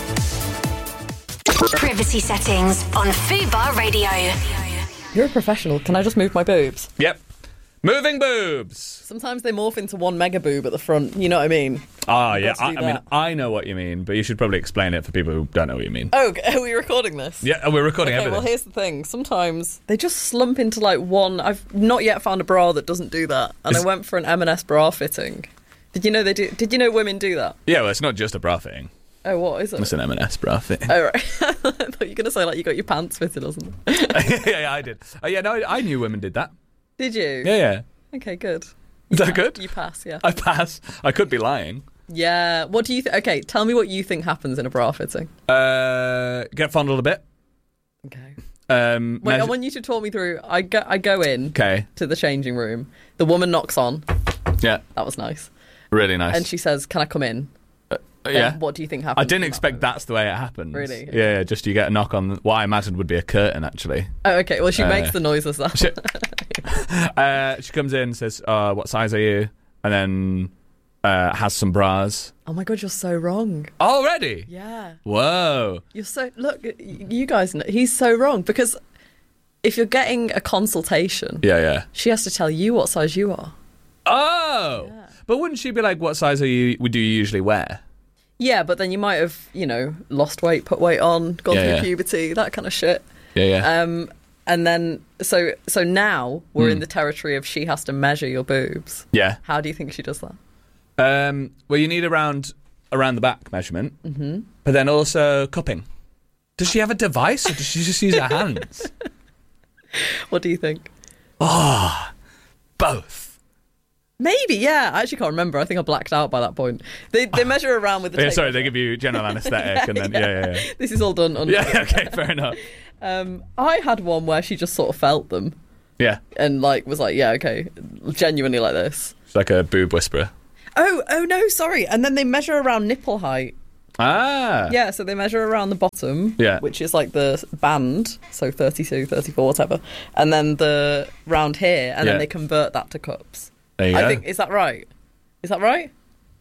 Privacy Settings on Fubar Radio. You're a professional. Can I just move my boobs? Yep. Moving boobs. Sometimes they morph into one mega boob at the front. You know what I mean? Ah, yeah. I, I mean, I know what you mean, but you should probably explain it for people who don't know what you mean. Oh, are we recording this? Yeah, we're recording okay, everything. Well, here's the thing. Sometimes they just slump into like one. I've not yet found a bra that doesn't do that, and Is... I went for an M and S bra fitting. Did you know they do? Did you know women do that? Yeah, well, it's not just a bra fitting. Oh, what is it? It's an M and S bra fitting. Oh, right. I thought you were going to say, like, you got your pants fitted or something. yeah, yeah, I did. Oh, yeah, no, I knew women did that. Did you? Yeah, yeah. Okay, good. Is that good? You pass, yeah. I pass. I could be lying. Yeah. What do you think? Okay, tell me what you think happens in a bra fitting. Uh, get fondled a bit. Okay. Um, Wait, measure- I want you to talk me through. I go, I go in okay. to the changing room. The woman knocks on. Yeah. That was nice. Really nice. And she says, can I come in? Uh, yeah. What do you think happens? I didn't expect that that's the way it happens. Really? Yeah, yeah, just you get a knock on what I imagined would be a curtain, actually. Oh, okay. Well, she uh, makes the noises that. She, uh, she comes in and says, uh, what size are you? And then uh, has some bras. Oh my God, you're so wrong. Already? Yeah. Whoa. You're so... Look, you guys know, he's so wrong, because if you're getting a consultation... Yeah, yeah. She has to tell you what size you are. Oh! Yeah. But wouldn't she be like, what size are you? Would you usually wear? Yeah, but then you might have, you know, lost weight, put weight on, gone yeah, through yeah. puberty, that kind of shit. Yeah, yeah. Um, and then, so so now we're Mm. in the territory of she has to measure your boobs. Yeah. How do you think she does that? Um, well, you need around around the back measurement, Mm-hmm. but then also cupping. Does she have a device, or does she just use her hands? What do you think? Oh, both. Maybe, yeah. I actually can't remember. I think I blacked out by that point. They they measure around with the Yeah, tape sorry, measure. they give you general anaesthetic Yeah, and then, yeah. yeah, yeah, yeah. This is all done on. Yeah, okay, fair enough. Um, I had one where she just sort of felt them. Yeah. And, like, was like, yeah, okay, genuinely like this. It's like a boob whisperer. Oh, oh no, sorry. And then they measure around nipple height. Ah. Yeah, so they measure around the bottom, Yeah. which is like the band, so thirty-two, thirty-four, whatever. And then the round here, and Yeah. then they convert that to cups. There you I go. think, is that right? Is that right?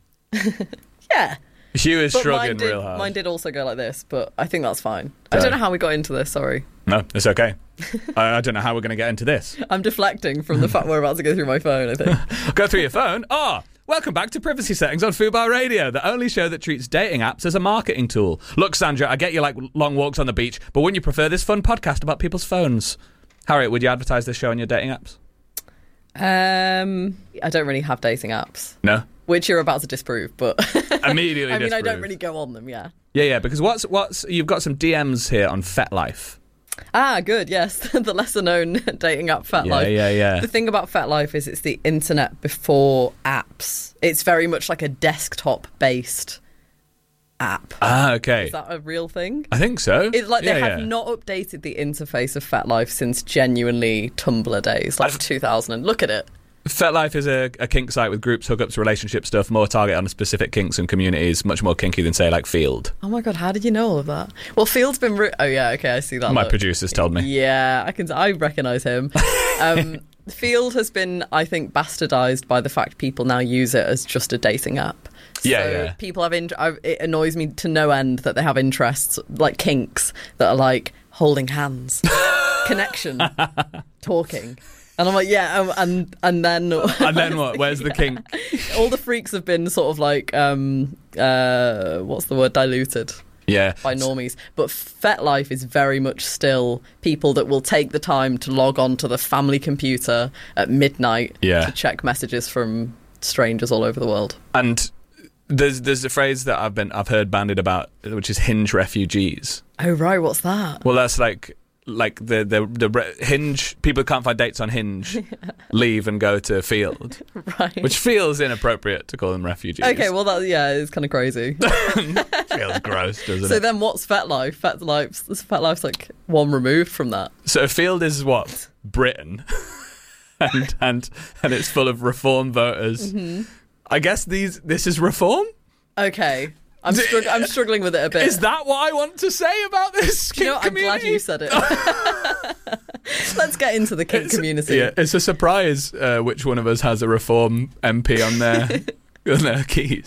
Yeah. Hugh is But shrugging mine did, real hard. Mine did also go like this, but I think that's fine. I Sorry. don't know how we got into this, sorry. No, it's okay. I, I don't know how we're going to get into this. I'm deflecting from the fact we're about to go through my phone, I think. Go through your phone. Ah, welcome back to Privacy Settings on Fubar Radio, the only show that treats dating apps as a marketing tool. Look, Sandra, I get you like long walks on the beach, but wouldn't you prefer this fun podcast about people's phones? Harriet, would you advertise this show on your dating apps? Um, I don't really have dating apps. No? Which you're about to disprove, but... Immediately I mean, I don't disprove. really go on them, yeah. Yeah, yeah, because what's what's you've got some D Ms here on FetLife. Ah, good, yes. The lesser-known dating app, FetLife. Yeah, yeah, yeah. The thing about FetLife is it's the internet before apps. It's very much like a desktop-based app. Ah, okay. Is that a real thing? I think so. It's like they Yeah, have yeah. not updated the interface of FetLife since genuinely Tumblr days, like two thousand. Look at it. FetLife is a, a kink site with groups, hookups, relationship stuff, more target on specific kinks and communities, much more kinky than, say, like Field. Oh my god, how did you know all of that? Well, Field's been... Re- oh yeah, okay, I see that. My look. producers told me. Yeah, I can. I recognise him. Um, Field has been, I think, bastardised by the fact people now use it as just a dating app. Yeah, so yeah. people have. Int- I- it annoys me to no end that they have interests like kinks that are like holding hands, connection, talking. And I'm like, yeah, um, and and then And then what? Where's the kink? all the freaks have been sort of like, um, uh, what's the word? Diluted. Yeah. By normies. But FetLife is very much still people that will take the time to log on to the family computer at midnight Yeah. to check messages from strangers all over the world. And there's there's a phrase that I've been I've heard bandied about, which is Hinge refugees. Oh, right, what's that? Well, that's like like the the the re- Hinge people can't find dates on Hinge, leave and go to Field, Right. which feels inappropriate to call them refugees. Okay, well, that yeah, it's kind of crazy. Feels gross, doesn't So it? then what's FetLife? FetLife's, FetLife's like one removed from that. So Field is what? Britain. and and and it's full of reform voters. Mhm. I guess these this is reform? Okay. I'm, strugg- I'm struggling with it a bit. Is that what I want to say about this Do you know kink what? I'm glad you said it. Let's get into the kink community. Yeah, it's a surprise uh, which one of us has a reform M P on their on their keys.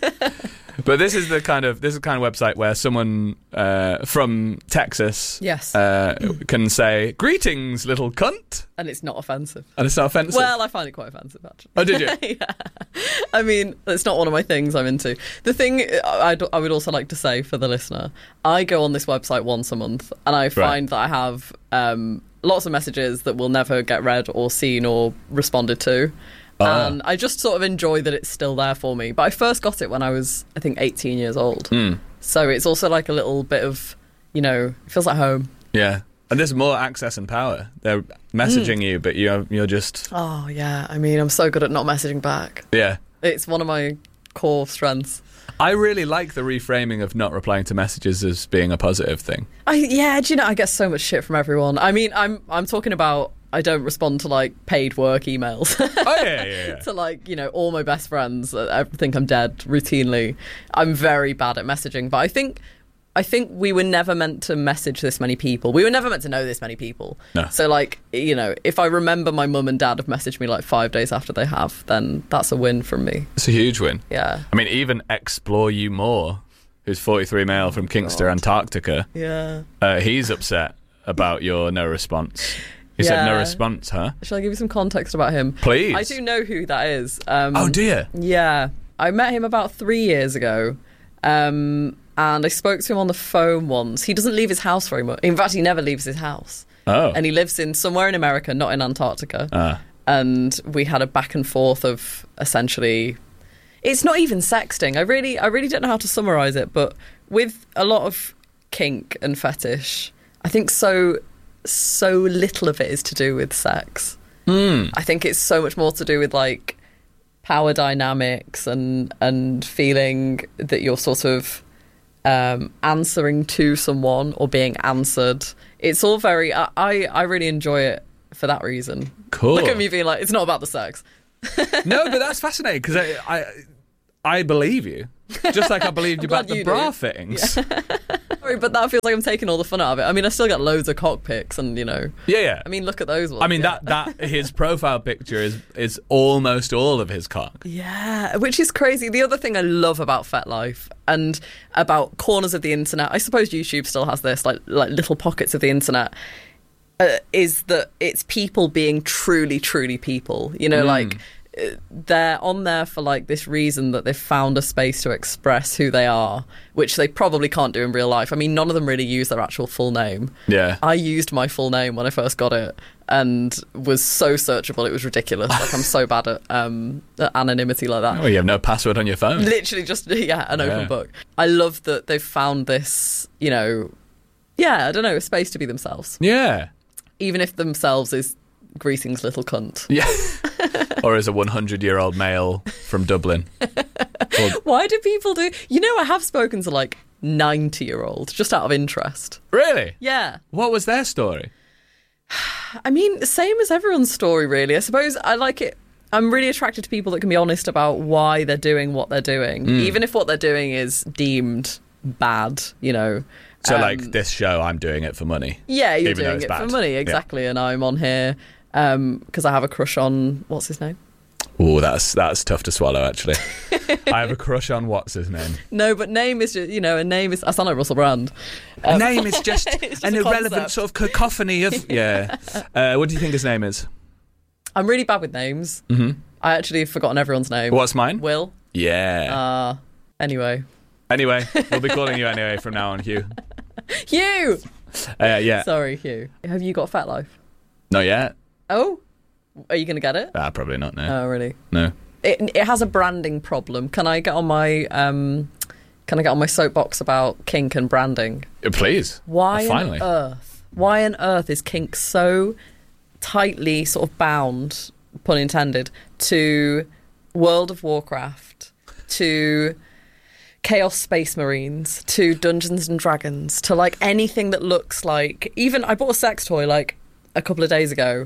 But this is the kind of this is the kind of website where someone uh, from Texas Yes. uh, can say "Greetings, little cunt," And it's not offensive. and it's not offensive. Well, I find it quite offensive, actually. Oh, did you? Yeah. I mean, it's not one of my things I'm into. The thing I, I would also like to say for the listener, I go on this website once a month, and I find that I have um, lots of messages that will never get read or seen or responded to. Ah. And I just sort of enjoy that it's still there for me. But I first got it when I was, I think, eighteen years old. Mm. So it's also like a little bit of, you know, it feels like home. Yeah, and there's more access and power. They're messaging Mm. you, but you're you're just Oh, yeah. I mean, I'm so good at not messaging back. yeah. It's one of my core strengths. I really like the reframing of not replying to messages as being a positive thing. I yeah, do you know, I get so much shit from everyone. I mean, I'm I'm talking about I don't respond to like paid work emails. Oh yeah, yeah, yeah. To like, you know, all my best friends uh, think I'm dead routinely. I'm very bad at messaging, but I think I think we were never meant to message this many people. We were never meant to know this many people. No. So like, you know, if I remember my mum and dad have messaged me like five days after they have, then that's a win from me. It's a huge win. Yeah. I mean, even Explore You More, who's forty-three male from Kingster, Antarctica. Yeah. Uh, he's upset about your no response. He said no Yeah. response, huh? Shall I give you some context about him? Please. I do know who that is. Um, Oh, do you? Yeah. I met him about three years ago. Um, and I spoke to him on the phone once. He doesn't leave his house very much. In fact, he never leaves his house. Oh. And he lives in somewhere in America, not in Antarctica. Ah. And we had a back and forth of essentially... It's not even sexting. I really, I really don't know how to summarise it, but with a lot of kink and fetish, I think so, so little of it is to do with sex. Mm. I think it's so much more to do with like power dynamics and and feeling that you're sort of um, answering to someone or being answered. It's all very. I, I I really enjoy it for that reason. Cool. Look at me being like, it's not about the sex. No, but that's fascinating because I, I I believe you. Just like I believed you about the you bra do. fittings. Yeah. Sorry, but that feels like I'm taking all the fun out of it. I mean, I still get loads of cock pics, and you know. Yeah, yeah. I mean, look at those ones. I mean, yeah. that, that his profile picture is is almost all of his cock. Yeah, which is crazy. The other thing I love about FetLife and about corners of the internet, I suppose YouTube still has this, like like little pockets of the internet, uh, is that it's people being truly, truly people. You know, Mm. like uh, they're on there for like this reason that they've found a space to express who they are, which they probably can't do in real life. I mean, none of them really use their actual full name. Yeah. I used my full name when I first got it and was so searchable, it was ridiculous. Like, I'm so bad at, um, at anonymity like that. Oh, you have no password on your phone. Literally just, yeah, an open Yeah. book. I love that they've found this, you know, yeah, I don't know, a space to be themselves. Yeah. Even if themselves is Greetings little cunt. Yeah. Or as a hundred-year-old male from Dublin. Or, Why do people do... You know, I have spoken to, like, ninety-year-olds, just out of interest. really? Yeah. What was their story? I mean, same as everyone's story, really. I suppose I like it... I'm really attracted to people that can be honest about why they're doing what they're doing, Mm. even if what they're doing is deemed bad, you know. So, Um, like, this show, I'm doing it for money. Yeah, you're even though doing it's it bad. for money, Yeah. exactly. And I'm on here because I have a crush on... What's his name? Oh, that's that's tough to swallow, actually. I have a crush on what's his name. No, but name is just, you know, a name is... I sound like Russell Brand. A name is just, It's just an a irrelevant concept. sort of cacophony of... Yeah. Uh, what do you think his name is? I'm really bad with names. Mm-hmm. I actually have forgotten everyone's name. What's mine? Will. Yeah. Uh, anyway. Anyway, we'll be calling you anyway from now on, Hugh. Hugh! Uh, yeah. Sorry, Hugh. Have you got FetLife? Not yet. Oh? Are you going to get it? Ah, probably not, no. Oh, really? No. It it has a branding problem. Can I get on my um can I get on my soapbox about kink and branding? Uh, Please. Why Uh, finally. on earth? Why on earth is kink so tightly sort of bound, pun intended, to World of Warcraft, to Chaos Space Marines, to Dungeons and Dragons, to like anything that looks like... Even I bought a sex toy like a couple of days ago,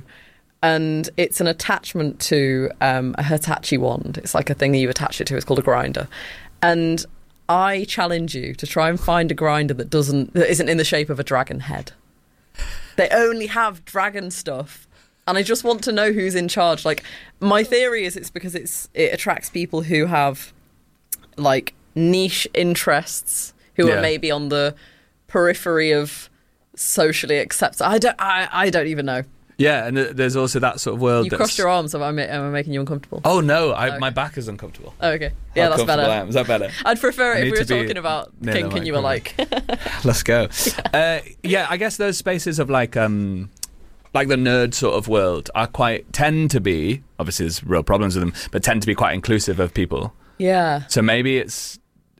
and it's an attachment to um, a Hitachi wand. It's like a thing that you attach it to. It's called a grinder. And I challenge you to try and find a grinder that doesn't that isn't in the shape of a dragon head. They only have dragon stuff. And I just want to know who's in charge. Like, my theory is it's because it's it attracts people who have, like, niche interests, who Yeah. are maybe on the periphery of socially accepted. I don't, I, I don't even know. Yeah, and th- there's also that sort of world You that's... crossed your arms. Am I, ma- am I making you uncomfortable? Oh, no, I, Okay. my back is uncomfortable. Oh, okay. Yeah, How that's comfortable better. I am. Is that better? I'd prefer I it if need we were to be talking about near the kink and you were like... Let's go. uh, yeah, I guess those spaces of like um, like the nerd sort of world are quite tend to be, obviously there's real problems with them, but tend to be quite inclusive of people. Yeah. So maybe it's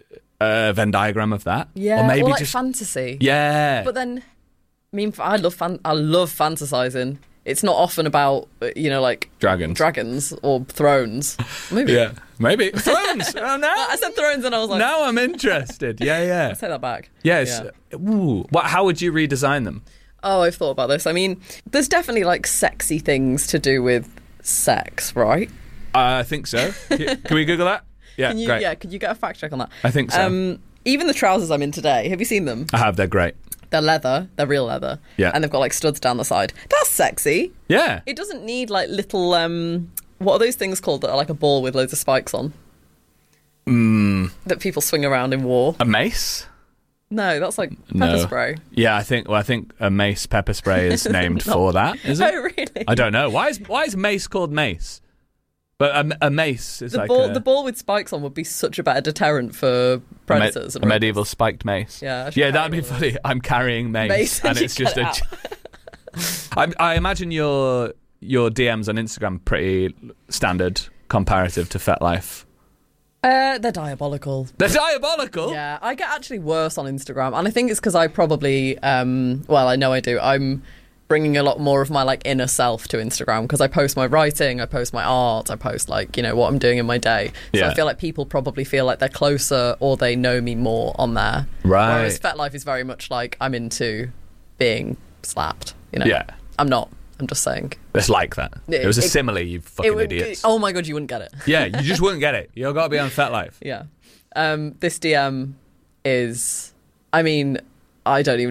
a Venn diagram of that. Yeah, or maybe or like just fantasy. Yeah. But then, I mean, I love fan- I love fantasizing. It's not often about, uh, you know, like... Dragons. Dragons or thrones. Maybe. Yeah, maybe. Thrones! Oh, no. I said thrones and I was like... Now I'm interested. Yeah, yeah. I'll take that back. Yes. Yeah. Ooh. What, how would you redesign them? Oh, I've thought about this. I mean, there's definitely, like, sexy things to do with sex, right? Uh, I think so. Can we Google that? Yeah, Can you, great. Yeah, could you get a fact check on that? I think so. Um, even the trousers I'm in today, have you seen them? I have. They're great. They're leather. They're real leather. Yeah. And they've got, like, studs down the side. That's sexy. Yeah. It doesn't need, like, little... Um, what are those things called that are like a ball with loads of spikes on? Mm, That people swing around in war? a mace? No, that's like pepper No. spray. Yeah, I think. Well, I think a mace pepper spray is named for that. Is it? Oh, really? I don't know. Why is why is mace called mace? But a, a mace is The like ball, a, the ball with spikes on would be such a better deterrent for a, med- predators. a and medieval spiked mace. Yeah, I should yeah, carry that'd be one of funny. I'm carrying mace, Mace and and you it's just get a. I, I imagine your your D Ms on Instagram pretty standard comparative to FetLife. Uh, they're diabolical. They're diabolical. Yeah, I get actually worse on Instagram, and I think it's because I probably, um, well, I know I do. I'm bringing a lot more of my like inner self to Instagram, because I post my writing, I post my art, I post like, you know, what I'm doing in my day. So Yeah. I feel like people probably feel like they're closer or they know me more on there. Right. Whereas FetLife is very much like I'm into being slapped, you know. Yeah. I'm not. I'm just saying. It's like that. It, It- was a it- simile, you fucking It would- idiots. Oh my god, you wouldn't get it. Yeah, you just wouldn't get it. You've got to be on FetLife. Yeah. Um, this D M is, I mean, I don't even